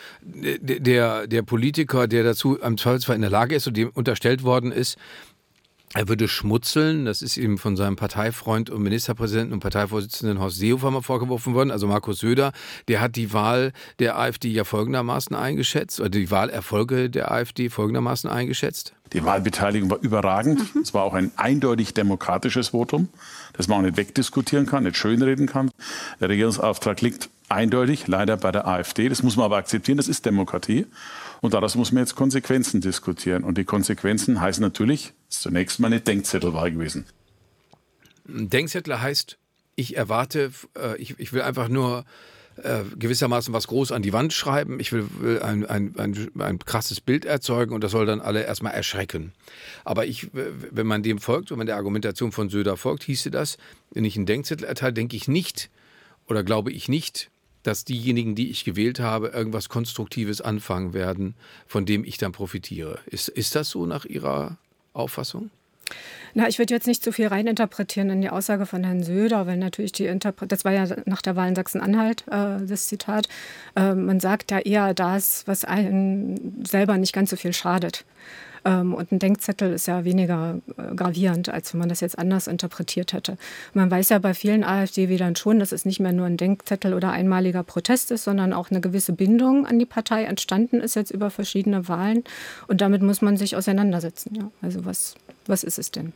Der, der Politiker, der dazu im Zweifelsfall in der Lage ist und dem unterstellt worden ist, er würde schmutzeln, das ist ihm von seinem Parteifreund und Ministerpräsidenten und Parteivorsitzenden Horst Seehofer mal vorgeworfen worden, also Markus Söder, der hat die Wahl der AfD ja folgendermaßen eingeschätzt, oder die Wahlerfolge der AfD folgendermaßen eingeschätzt. Die Wahlbeteiligung war überragend. Mhm. Es war auch ein eindeutig demokratisches Votum, das man auch nicht wegdiskutieren kann, nicht schönreden kann. Der Regierungsauftrag liegt eindeutig, leider bei der AfD. Das muss man aber akzeptieren, das ist Demokratie. Und daraus muss man jetzt Konsequenzen diskutieren. Und die Konsequenzen heißen natürlich, es ist zunächst mal eine Denkzettelwahl gewesen. Denkzettel heißt, ich erwarte, ich, ich will einfach nur äh, gewissermaßen was groß an die Wand schreiben. Ich will, will ein, ein, ein, ein krasses Bild erzeugen und das soll dann alle erstmal erschrecken. Aber ich, wenn man dem folgt, wenn man der Argumentation von Söder folgt, hieße das, wenn ich einen Denkzettel erteile, denke ich nicht oder glaube ich nicht, dass diejenigen, die ich gewählt habe, irgendwas Konstruktives anfangen werden, von dem ich dann profitiere. Ist, ist das so nach Ihrer Auffassung? Na, ich würde jetzt nicht zu viel reininterpretieren in die Aussage von Herrn Söder, weil natürlich die Interpre- das war ja nach der Wahl in Sachsen-Anhalt, äh, das Zitat, äh, man sagt ja eher das, was einem selber nicht ganz so viel schadet. Ähm, und ein Denkzettel ist ja weniger äh, gravierend, als wenn man das jetzt anders interpretiert hätte. Man weiß ja bei vielen AfD-Wählern schon, dass es nicht mehr nur ein Denkzettel oder einmaliger Protest ist, sondern auch eine gewisse Bindung an die Partei entstanden ist jetzt über verschiedene Wahlen. Und damit muss man sich auseinandersetzen. Ja. Also was, was ist es denn?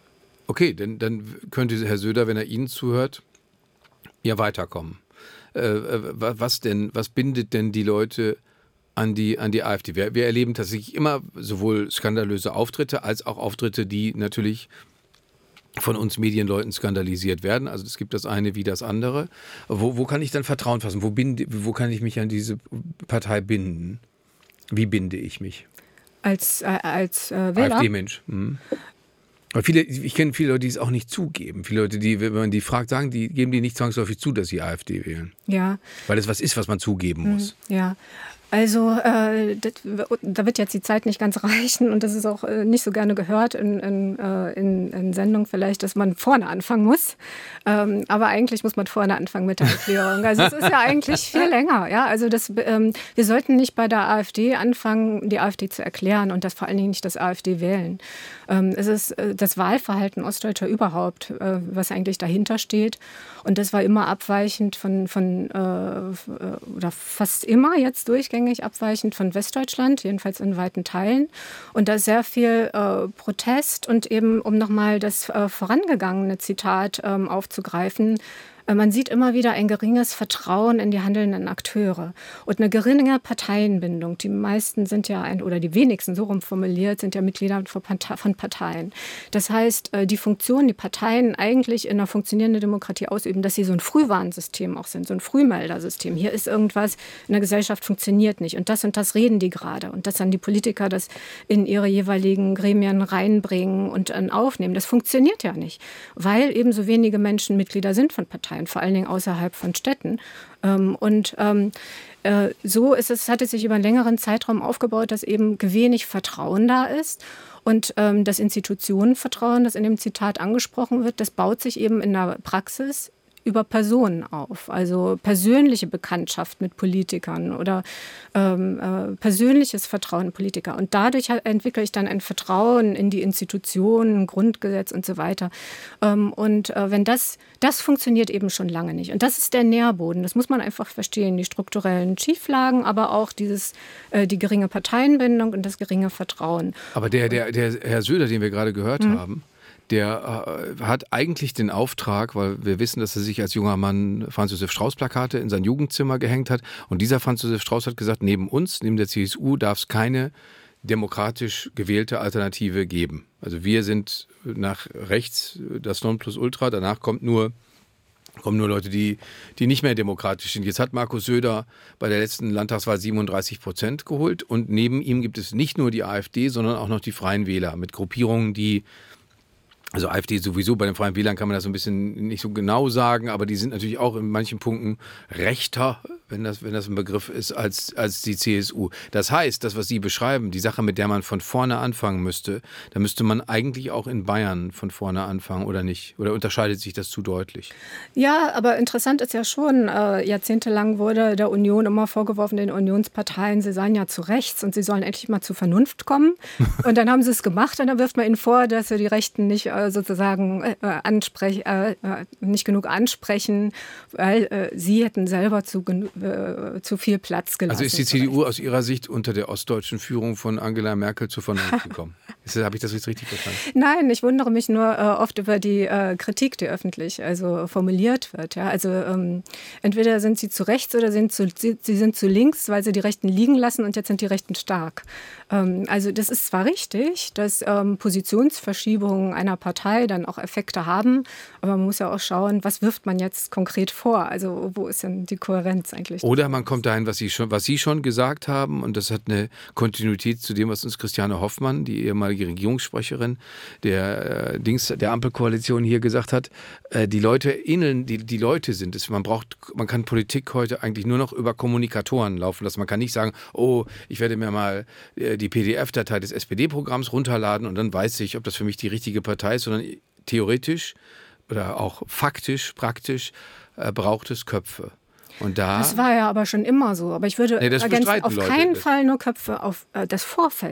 Okay, denn dann könnte Herr Söder, wenn er Ihnen zuhört, ja weiterkommen. Äh, was denn, was bindet denn die Leute an die, an die AfD? Wir, wir erleben tatsächlich immer sowohl skandalöse Auftritte als auch Auftritte, die natürlich von uns Medienleuten skandalisiert werden. Also es gibt das eine wie das andere. Wo, wo kann ich dann Vertrauen fassen? Wo, binde, wo kann ich mich an diese Partei binden? Wie binde ich mich? Als, äh, als äh, Wähler? AfD-Mensch. Mhm. Aber viele, ich kenne viele Leute, die es auch nicht zugeben. Viele Leute, die, wenn man die fragt, sagen, die geben die nicht zwangsläufig zu, dass sie AfD wählen. Ja. Weil es was ist, was man zugeben muss. Ja. Also äh, das, da wird jetzt die Zeit nicht ganz reichen und das ist auch äh, nicht so gerne gehört in, in, äh, in, in Sendungen vielleicht, dass man vorne anfangen muss. Ähm, aber eigentlich muss man vorne anfangen mit der Erklärung. Also es ist ja eigentlich viel länger. Ja? Also das, ähm, wir sollten nicht bei der AfD anfangen, die AfD zu erklären und das vor allen Dingen nicht das AfD wählen. Ähm, es ist äh, das Wahlverhalten Ostdeutscher überhaupt, äh, was eigentlich dahinter steht. Und das war immer abweichend von, von äh, oder fast immer jetzt durchgängig abweichend von Westdeutschland, jedenfalls in weiten Teilen. Und da ist sehr viel äh, Protest und eben, um nochmal das äh, vorangegangene Zitat ähm, aufzugreifen, man sieht immer wieder ein geringes Vertrauen in die handelnden Akteure und eine geringe Parteienbindung. Die meisten sind ja, ein, oder die wenigsten, so rum formuliert, sind ja Mitglieder von Parteien. Das heißt, die Funktion, die Parteien eigentlich in einer funktionierenden Demokratie ausüben, dass sie so ein Frühwarnsystem auch sind, so ein Frühmeldersystem. Hier ist irgendwas in der Gesellschaft funktioniert nicht und das und das reden die gerade und dass dann die Politiker das in ihre jeweiligen Gremien reinbringen und dann aufnehmen. Das funktioniert ja nicht, weil eben so wenige Menschen Mitglieder sind von Parteien. Vor allen Dingen außerhalb von Städten. Und so ist es, hat es sich über einen längeren Zeitraum aufgebaut, dass eben wenig Vertrauen da ist. Und das Institutionenvertrauen, das in dem Zitat angesprochen wird, das baut sich eben in der Praxis über Personen auf, also persönliche Bekanntschaft mit Politikern oder ähm, äh, persönliches Vertrauen in Politiker. Und dadurch entwickle ich dann ein Vertrauen in die Institutionen, Grundgesetz und so weiter. Ähm, und äh, wenn das, das funktioniert eben schon lange nicht. Und das ist der Nährboden, das muss man einfach verstehen, die strukturellen Schieflagen, aber auch dieses, äh, die geringe Parteienbindung und das geringe Vertrauen. Aber der, der, der Herr Söder, den wir gerade gehört mhm. haben, der äh, hat eigentlich den Auftrag, weil wir wissen, dass er sich als junger Mann Franz Josef Strauß-Plakate in sein Jugendzimmer gehängt hat. Und dieser Franz Josef Strauß hat gesagt, neben uns, neben der C S U, darf es keine demokratisch gewählte Alternative geben. Also wir sind nach rechts das Nonplusultra, danach kommt nur, kommen nur Leute, die, die nicht mehr demokratisch sind. Jetzt hat Markus Söder bei der letzten Landtagswahl siebenunddreißig Prozent geholt und neben ihm gibt es nicht nur die AfD, sondern auch noch die Freien Wähler mit Gruppierungen, die Also AfD sowieso, bei den Freien Wählern kann man das so ein bisschen nicht so genau sagen, aber die sind natürlich auch in manchen Punkten rechter, wenn das, wenn das ein Begriff ist, als, als die C S U. Das heißt, das, was Sie beschreiben, die Sache, mit der man von vorne anfangen müsste, da müsste man eigentlich auch in Bayern von vorne anfangen, oder nicht? Oder unterscheidet sich das zu deutlich? Ja, aber interessant ist ja schon, äh, jahrzehntelang wurde der Union immer vorgeworfen, den Unionsparteien, sie seien ja zu rechts und sie sollen endlich mal zur Vernunft kommen. Und dann haben sie es gemacht und dann wirft man ihnen vor, dass sie die Rechten nicht äh, sozusagen äh, ansprech, äh, nicht genug ansprechen, weil äh, sie hätten selber zu, äh, zu viel Platz gelassen. Also ist die C D U aus Ihrer Sicht unter der ostdeutschen Führung von Angela Merkel zur Vernunft gekommen? Habe ich das jetzt richtig verstanden? Nein, ich wundere mich nur äh, oft über die äh, Kritik, die öffentlich also formuliert wird. Ja? Also ähm, entweder sind sie zu rechts oder sind zu, sie, sie sind zu links, weil sie die Rechten liegen lassen und jetzt sind die Rechten stark. Ähm, also das ist zwar richtig, dass ähm, Positionsverschiebungen einer Partei dann auch Effekte haben, aber man muss ja auch schauen, was wirft man jetzt konkret vor? Also wo ist denn die Kohärenz eigentlich? Oder man kommt dahin, was Sie schon, was Sie schon gesagt haben, und das hat eine Kontinuität zu dem, was uns Christiane Hoffmann, die ehemalige Regierungssprecherin der, äh, Dings, der Ampelkoalition hier gesagt hat, äh, die Leute innen, die, die Leute sind es. Man braucht, man kann Politik heute eigentlich nur noch über Kommunikatoren laufen lassen. Man kann nicht sagen, oh, ich werde mir mal äh, die P D F-Datei des S P D-Programms runterladen und dann weiß ich, ob das für mich die richtige Partei ist, sondern theoretisch oder auch faktisch, praktisch äh, braucht es Köpfe. Und da, das war ja aber schon immer so. Aber ich würde nee, ergänzen, auf Leute. keinen Fall nur Köpfe, auf äh, das Vorfeld.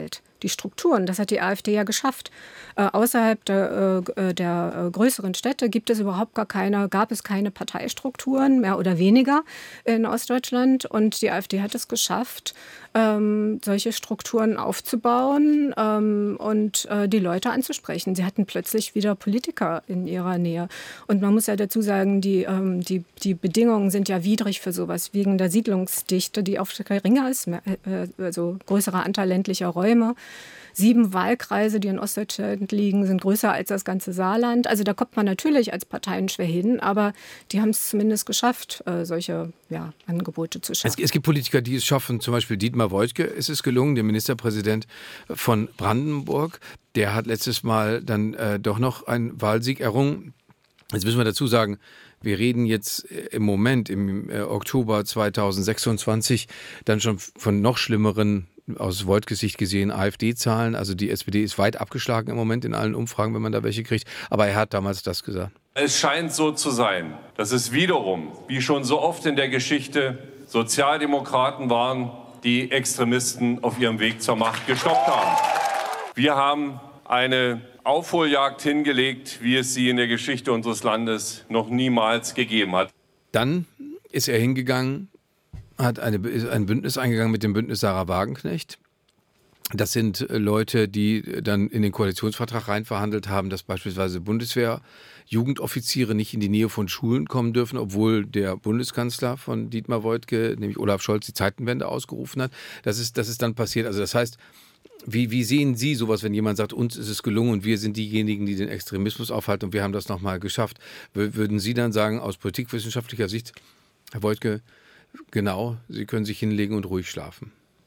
die Strukturen. Das hat die AfD ja geschafft. Äh, außerhalb der, äh, der äh, größeren Städte gibt es überhaupt gar keine, gab es keine Parteistrukturen, mehr oder weniger in Ostdeutschland. Und die AfD hat es geschafft, ähm, solche Strukturen aufzubauen ähm, und äh, die Leute anzusprechen. Sie hatten plötzlich wieder Politiker in ihrer Nähe. Und man muss ja dazu sagen, die, ähm, die, die Bedingungen sind ja widrig für sowas, wegen der Siedlungsdichte, die oft geringer ist, also größerer Anteil ländlicher Räume. Sieben Wahlkreise, die in Ostdeutschland liegen, sind größer als das ganze Saarland. Also da kommt man natürlich als Parteien schwer hin, aber die haben es zumindest geschafft, solche ja, Angebote zu schaffen. Es, es gibt Politiker, die es schaffen, zum Beispiel Dietmar Woidke ist es gelungen, der Ministerpräsident von Brandenburg. Der hat letztes Mal dann äh, doch noch einen Wahlsieg errungen. Jetzt müssen wir dazu sagen, wir reden jetzt im Moment, im äh, Oktober zweitausendsechsundzwanzig, dann schon von noch schlimmeren, aus Woidkes Sicht gesehen, AfD-Zahlen. Also die S P D ist weit abgeschlagen im Moment in allen Umfragen, wenn man da welche kriegt. Aber er hat damals das gesagt. Es scheint so zu sein, dass es wiederum, wie schon so oft in der Geschichte, Sozialdemokraten waren, die Extremisten auf ihrem Weg zur Macht gestoppt haben. Wir haben eine Aufholjagd hingelegt, wie es sie in der Geschichte unseres Landes noch niemals gegeben hat. Dann ist er hingegangen, hat eine, ist ein Bündnis eingegangen mit dem Bündnis Sarah Wagenknecht. Das sind Leute, die dann in den Koalitionsvertrag reinverhandelt haben, dass beispielsweise Bundeswehr-Jugendoffiziere nicht in die Nähe von Schulen kommen dürfen, obwohl der Bundeskanzler von Dietmar Woidke, nämlich Olaf Scholz, die Zeitenwende ausgerufen hat. Das ist, das ist dann passiert. Also das heißt, Wie, wie sehen Sie sowas, wenn jemand sagt, uns ist es gelungen und wir sind diejenigen, die den Extremismus aufhalten und wir haben das nochmal geschafft? Würden Sie dann sagen, aus politikwissenschaftlicher Sicht, Herr Woidke, genau, Sie können sich hinlegen und ruhig schlafen?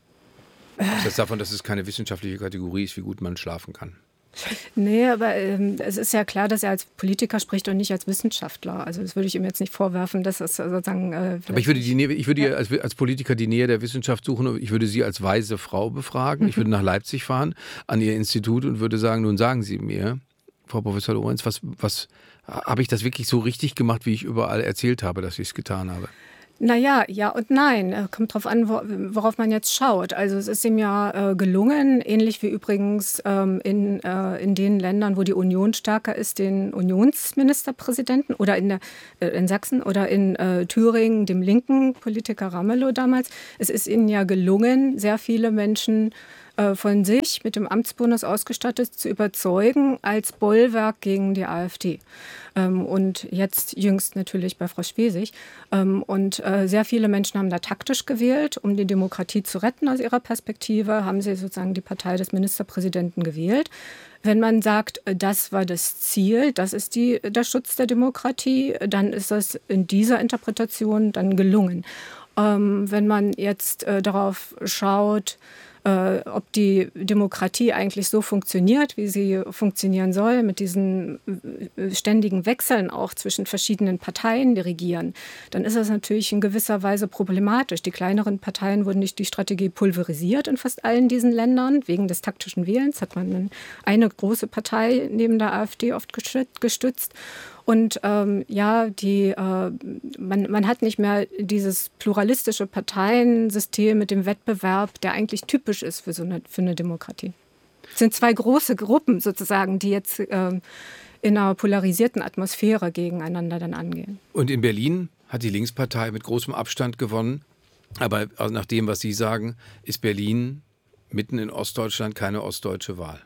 Das ist davon, dass es keine wissenschaftliche Kategorie ist, wie gut man schlafen kann. Nee, aber ähm, es ist ja klar, dass er als Politiker spricht und nicht als Wissenschaftler. Also das würde ich ihm jetzt nicht vorwerfen, dass es sozusagen... Äh, aber ich würde, die Nähe, ich würde ja. als, als Politiker die Nähe der Wissenschaft suchen und ich würde Sie als weise Frau befragen. Mhm. Ich würde nach Leipzig fahren, an Ihr Institut und würde sagen, nun sagen Sie mir, Frau Professor Lorenz, was, was habe ich das wirklich so richtig gemacht, wie ich überall erzählt habe, dass ich es getan habe? Naja, ja und nein. Kommt drauf an, worauf man jetzt schaut. Also es ist ihm ja äh, gelungen, ähnlich wie übrigens ähm, in, äh, in den Ländern, wo die Union stärker ist, den Unionsministerpräsidenten oder in, der, äh, in Sachsen oder in äh, Thüringen, dem linken Politiker Ramelow damals. Es ist ihnen ja gelungen, sehr viele Menschen äh, von sich mit dem Amtsbonus ausgestattet zu überzeugen als Bollwerk gegen die AfD. Und jetzt jüngst natürlich bei Frau Schwesig. Und sehr viele Menschen haben da taktisch gewählt, um die Demokratie zu retten aus ihrer Perspektive, haben sie sozusagen die Partei des Ministerpräsidenten gewählt. Wenn man sagt, das war das Ziel, das ist die, der Schutz der Demokratie, dann ist das in dieser Interpretation dann gelungen. Wenn man jetzt darauf schaut, ob die Demokratie eigentlich so funktioniert, wie sie funktionieren soll, mit diesen ständigen Wechseln auch zwischen verschiedenen Parteien, die regieren, dann ist das natürlich in gewisser Weise problematisch. Die kleineren Parteien wurden durch die Strategie pulverisiert in fast allen diesen Ländern. Wegen des taktischen Wählens hat man eine große Partei neben der AfD oft gestützt. Und ähm, ja, die, äh, man, man hat nicht mehr dieses pluralistische Parteiensystem mit dem Wettbewerb, der eigentlich typisch ist für so eine, für eine Demokratie. Es sind zwei große Gruppen sozusagen, die jetzt äh, in einer polarisierten Atmosphäre gegeneinander dann angehen. Und in Berlin hat die Linkspartei mit großem Abstand gewonnen. Aber nach dem, was Sie sagen, ist Berlin mitten in Ostdeutschland keine ostdeutsche Wahl.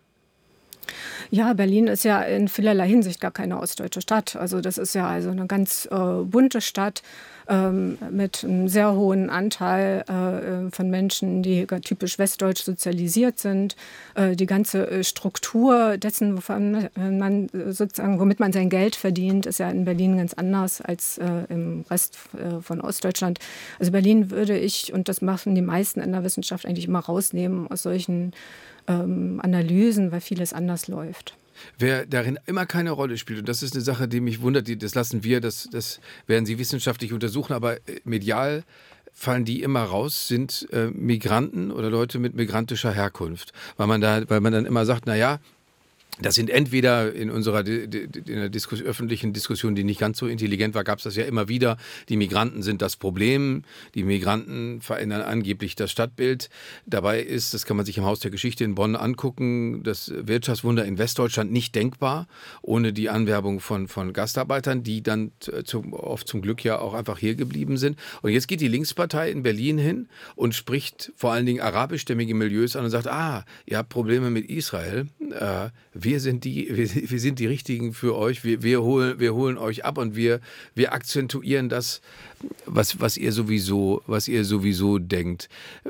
Ja, Berlin ist ja in vielerlei Hinsicht gar keine ostdeutsche Stadt. Also das ist ja also eine ganz äh, bunte Stadt ähm, mit einem sehr hohen Anteil äh, von Menschen, die typisch westdeutsch sozialisiert sind. Äh, die ganze äh, Struktur dessen, wovon man sozusagen, womit man sein Geld verdient, ist ja in Berlin ganz anders als äh, im Rest äh, von Ostdeutschland. Also Berlin würde ich, und das machen die meisten in der Wissenschaft, eigentlich immer rausnehmen aus solchen ähm, Analysen, weil vieles anders läuft. Wer darin immer keine Rolle spielt, und das ist eine Sache, die mich wundert, die, das lassen wir, das, das werden Sie wissenschaftlich untersuchen, aber medial fallen die immer raus, sind äh, Migranten oder Leute mit migrantischer Herkunft. Weil man, da, weil man dann immer sagt, naja, Das sind entweder in unserer in der Diskus- öffentlichen Diskussion, die nicht ganz so intelligent war, gab es das ja immer wieder. Die Migranten sind das Problem. Die Migranten verändern angeblich das Stadtbild. Dabei ist, das kann man sich im Haus der Geschichte in Bonn angucken, das Wirtschaftswunder in Westdeutschland nicht denkbar, ohne die Anwerbung von, von Gastarbeitern, die dann zum, oft zum Glück ja auch einfach hier geblieben sind. Und jetzt geht die Linkspartei in Berlin hin und spricht vor allen Dingen arabischstämmige Milieus an und sagt, ah, ihr habt Probleme mit Israel. Äh, wir sind die, wir, wir sind die Richtigen für euch, wir, wir, holen, wir holen euch ab und wir, wir akzentuieren das, was, was ihr sowieso, was ihr sowieso denkt.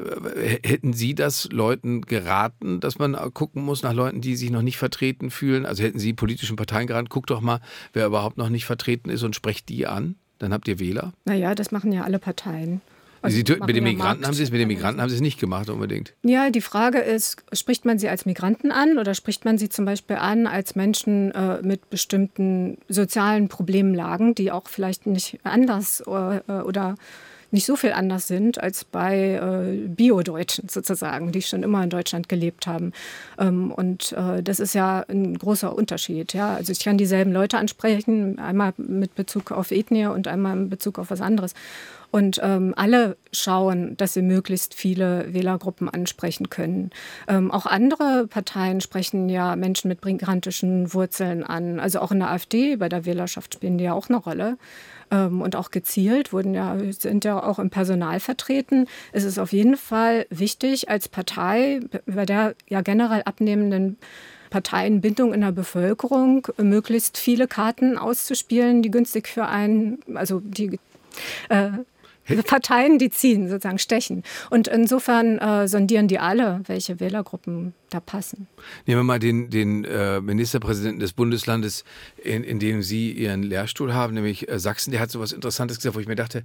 Hätten Sie das Leuten geraten, dass man gucken muss nach Leuten, die sich noch nicht vertreten fühlen? Also hätten Sie politischen Parteien geraten, guckt doch mal, wer überhaupt noch nicht vertreten ist und sprecht die an? Dann habt ihr Wähler? Naja, das machen ja alle Parteien. Also Sie, mit den Migranten haben Sie es mit den Migranten haben Sie es nicht gemacht unbedingt. Ja, die Frage ist, spricht man sie als Migranten an oder spricht man sie zum Beispiel an als Menschen äh, mit bestimmten sozialen Problemlagen, die auch vielleicht nicht anders äh, oder nicht so viel anders sind als bei äh, Bio-Deutschen sozusagen, die schon immer in Deutschland gelebt haben. Ähm, und äh, das ist ja ein großer Unterschied. Ja? Also ich kann dieselben Leute ansprechen, einmal mit Bezug auf Ethnie und einmal in Bezug auf was anderes. Und ähm, alle schauen, dass sie möglichst viele Wählergruppen ansprechen können. Ähm, auch andere Parteien sprechen ja Menschen mit migrantischen Wurzeln an. Also auch in der AfD, bei der Wählerschaft spielen die ja auch eine Rolle. Ähm, und auch gezielt, wurden ja, sind ja auch im Personal vertreten. Es ist auf jeden Fall wichtig, als Partei, bei der ja generell abnehmenden Parteienbindung in der Bevölkerung, möglichst viele Karten auszuspielen, die günstig für einen, also die äh, Parteien, die ziehen, sozusagen stechen. Und insofern äh, sondieren die alle, welche Wählergruppen da passen. Nehmen wir mal den, den äh, Ministerpräsidenten des Bundeslandes, in, in dem Sie Ihren Lehrstuhl haben, nämlich äh, Sachsen. Der hat so was Interessantes gesagt, wo ich mir dachte,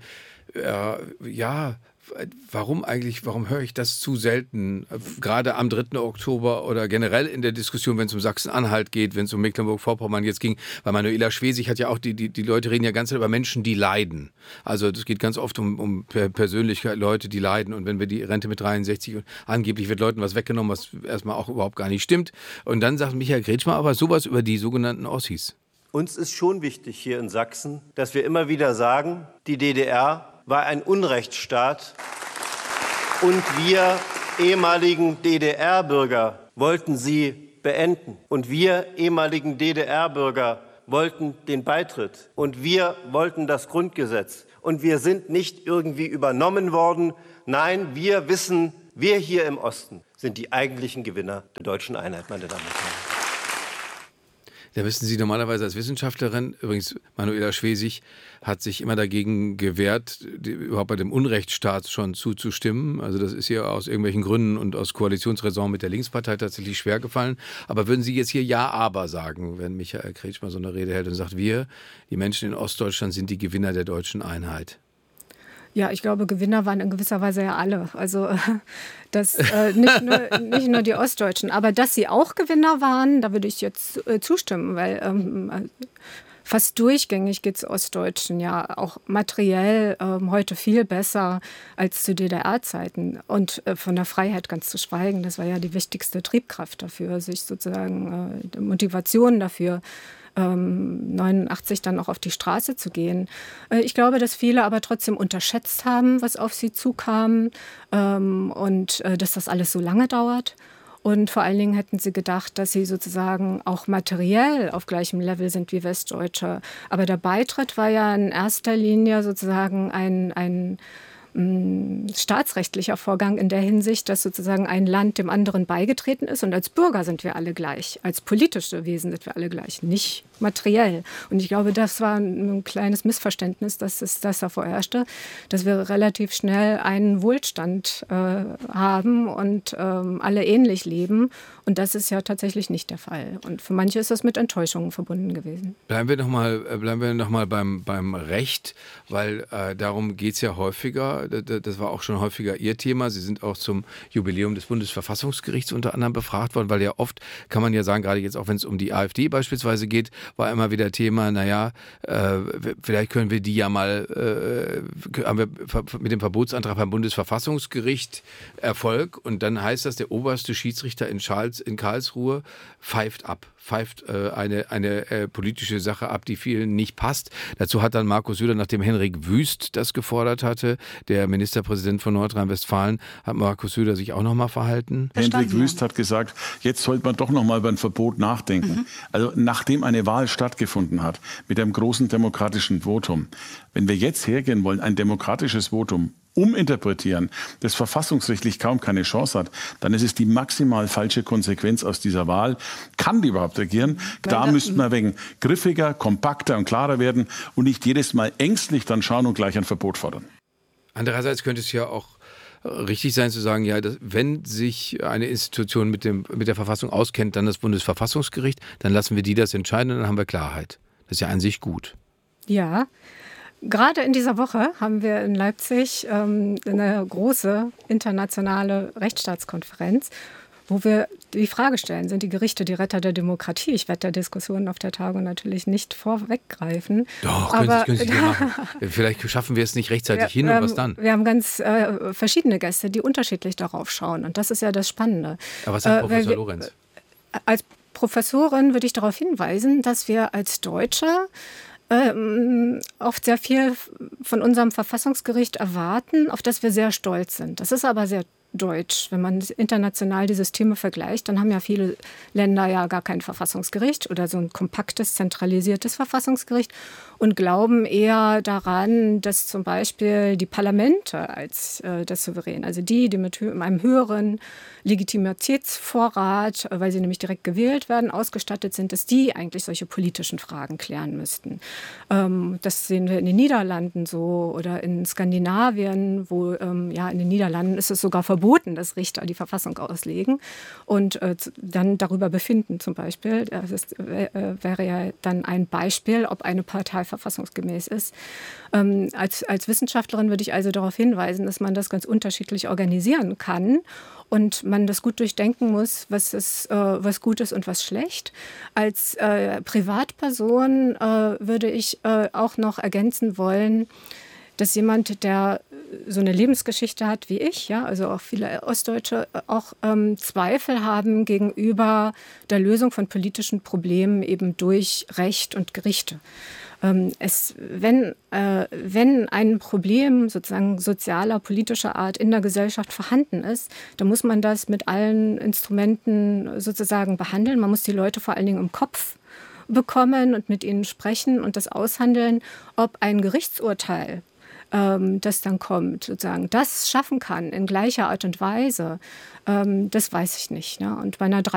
äh, ja, warum eigentlich, warum höre ich das zu selten? Gerade am dritten Oktober oder generell in der Diskussion, wenn es um Sachsen-Anhalt geht, wenn es um Mecklenburg-Vorpommern jetzt ging, weil Manuela Schwesig hat ja auch, die, die, die Leute reden ja ganz über Menschen, die leiden. Also es geht ganz oft um, um Persönlichkeit, Leute, die leiden. Und wenn wir die Rente mit dreiundsechzig, angeblich wird Leuten was weggenommen, was erstmal auch überhaupt gar nicht stimmt. Und dann sagt Michael Kretschmer aber sowas über die sogenannten Ossis. Uns ist schon wichtig hier in Sachsen, dass wir immer wieder sagen, die D D R war ein Unrechtsstaat und wir ehemaligen D D R-Bürger wollten sie beenden. Und wir ehemaligen D D R-Bürger wollten den Beitritt und wir wollten das Grundgesetz. Und wir sind nicht irgendwie übernommen worden. Nein, wir wissen, wir hier im Osten sind die eigentlichen Gewinner der deutschen Einheit, meine Damen und Herren. Da wissen Sie normalerweise als Wissenschaftlerin, übrigens Manuela Schwesig hat sich immer dagegen gewehrt, die, überhaupt bei dem Unrechtsstaat schon zuzustimmen. Also das ist ihr aus irgendwelchen Gründen und aus Koalitionsräson mit der Linkspartei tatsächlich schwer gefallen. Aber würden Sie jetzt hier Ja, aber sagen, wenn Michael Kretschmer so eine Rede hält und sagt, wir, die Menschen in Ostdeutschland, sind die Gewinner der deutschen Einheit? Ja, ich glaube, Gewinner waren in gewisser Weise ja alle. Also das, äh, nicht, nur, nicht nur die Ostdeutschen. Aber dass sie auch Gewinner waren, da würde ich jetzt äh, zustimmen, weil ähm, fast durchgängig geht es Ostdeutschen ja auch materiell ähm, heute viel besser als zu D D R-Zeiten. Und äh, von der Freiheit ganz zu schweigen, das war ja die wichtigste Triebkraft dafür, sich sozusagen äh, Motivation dafür, neunundachtzig dann auch auf die Straße zu gehen. Ich glaube, dass viele aber trotzdem unterschätzt haben, was auf sie zukam und dass das alles so lange dauert. Und vor allen Dingen hätten sie gedacht, dass sie sozusagen auch materiell auf gleichem Level sind wie Westdeutsche. Aber der Beitritt war ja in erster Linie sozusagen ein, ein staatsrechtlicher Vorgang in der Hinsicht, dass sozusagen ein Land dem anderen beigetreten ist und als Bürger sind wir alle gleich, als politische Wesen sind wir alle gleich, nicht materiell. Und ich glaube, das war ein kleines Missverständnis, dass es das da vorherrschte, dass wir relativ schnell einen Wohlstand äh, haben und ähm, alle ähnlich leben. Und das ist ja tatsächlich nicht der Fall. Und für manche ist das mit Enttäuschungen verbunden gewesen. Bleiben wir nochmal bleiben wir noch mal beim, beim Recht, weil äh, darum geht es ja häufiger. Das war auch schon häufiger Ihr Thema. Sie sind auch zum Jubiläum des Bundesverfassungsgerichts unter anderem befragt worden, weil ja oft, kann man ja sagen, gerade jetzt auch wenn es um die AfD beispielsweise geht, war immer wieder Thema, naja, äh, vielleicht können wir die ja mal, äh, haben wir mit dem Verbotsantrag beim Bundesverfassungsgericht Erfolg und dann heißt das, der oberste Schiedsrichter in Charleston damals in Karlsruhe, pfeift ab, pfeift äh, eine, eine äh, politische Sache ab, die vielen nicht passt. Dazu hat dann Markus Söder, nachdem Henrik Wüst das gefordert hatte, der Ministerpräsident von Nordrhein-Westfalen, hat Markus Söder sich auch noch mal verhalten. Henrik Wüst hat gesagt, jetzt sollte man doch noch mal über ein Verbot nachdenken. Mhm. Also nachdem eine Wahl stattgefunden hat, mit einem großen demokratischen Votum, wenn wir jetzt hergehen wollen, ein demokratisches Votum uminterpretieren, das verfassungsrechtlich kaum keine Chance hat, dann ist es die maximal falsche Konsequenz aus dieser Wahl. Kann die überhaupt regieren? Da müssten wir wegen griffiger, kompakter und klarer werden und nicht jedes Mal ängstlich dann schauen und gleich ein Verbot fordern. Andererseits könnte es ja auch richtig sein zu sagen, ja, dass, wenn sich eine Institution mit, dem, mit der Verfassung auskennt, dann das Bundesverfassungsgericht, dann lassen wir die das entscheiden und dann haben wir Klarheit. Das ist ja an sich gut. Ja. Gerade in dieser Woche haben wir in Leipzig ähm, eine große internationale Rechtsstaatskonferenz, wo wir die Frage stellen, sind die Gerichte die Retter der Demokratie? Ich werde der Diskussion auf der Tagung natürlich nicht vorweggreifen. Doch, aber können Sie, können Sie machen. Vielleicht schaffen wir es nicht rechtzeitig hin und was dann? Wir haben ganz äh, verschiedene Gäste, die unterschiedlich darauf schauen und das ist ja das Spannende. Aber was sagt äh, Professor wir, Lorenz? Als Professorin würde ich darauf hinweisen, dass wir als Deutsche Ähm, oft sehr viel von unserem Verfassungsgericht erwarten, auf das wir sehr stolz sind. Das ist aber sehr deutsch. Wenn man international die Systeme vergleicht, dann haben ja viele Länder ja gar kein Verfassungsgericht oder so ein kompaktes, zentralisiertes Verfassungsgericht und glauben eher daran, dass zum Beispiel die Parlamente als äh, das Souverän, also die, die mit einem höheren Legitimitätsvorrat, weil sie nämlich direkt gewählt werden, ausgestattet sind, dass die eigentlich solche politischen Fragen klären müssten. Ähm, das sehen wir in den Niederlanden so oder in Skandinavien, wo ähm, ja in den Niederlanden ist es sogar verboten, dass Richter die Verfassung auslegen und äh, dann darüber befinden zum Beispiel. Das ist, äh, wäre ja dann ein Beispiel, ob eine Partei verfassungsgemäß ist. Ähm, als, als Wissenschaftlerin würde ich also darauf hinweisen, dass man das ganz unterschiedlich organisieren kann und man das gut durchdenken muss, was, ist, äh, was gut ist und was schlecht. Als äh, Privatperson äh, würde ich äh, auch noch ergänzen wollen, dass jemand, der so eine Lebensgeschichte hat wie ich, ja, also auch viele Ostdeutsche, auch ähm, Zweifel haben gegenüber der Lösung von politischen Problemen eben durch Recht und Gerichte. Ähm, es, wenn, äh, wenn ein Problem sozusagen sozialer, politischer Art in der Gesellschaft vorhanden ist, dann muss man das mit allen Instrumenten sozusagen behandeln. Man muss die Leute vor allen Dingen im Kopf bekommen und mit ihnen sprechen und das aushandeln, ob ein Gerichtsurteil, ähm, das dann kommt, sozusagen, das schaffen kann in gleicher Art und Weise, ähm, das weiß ich nicht. Ne? Und bei einer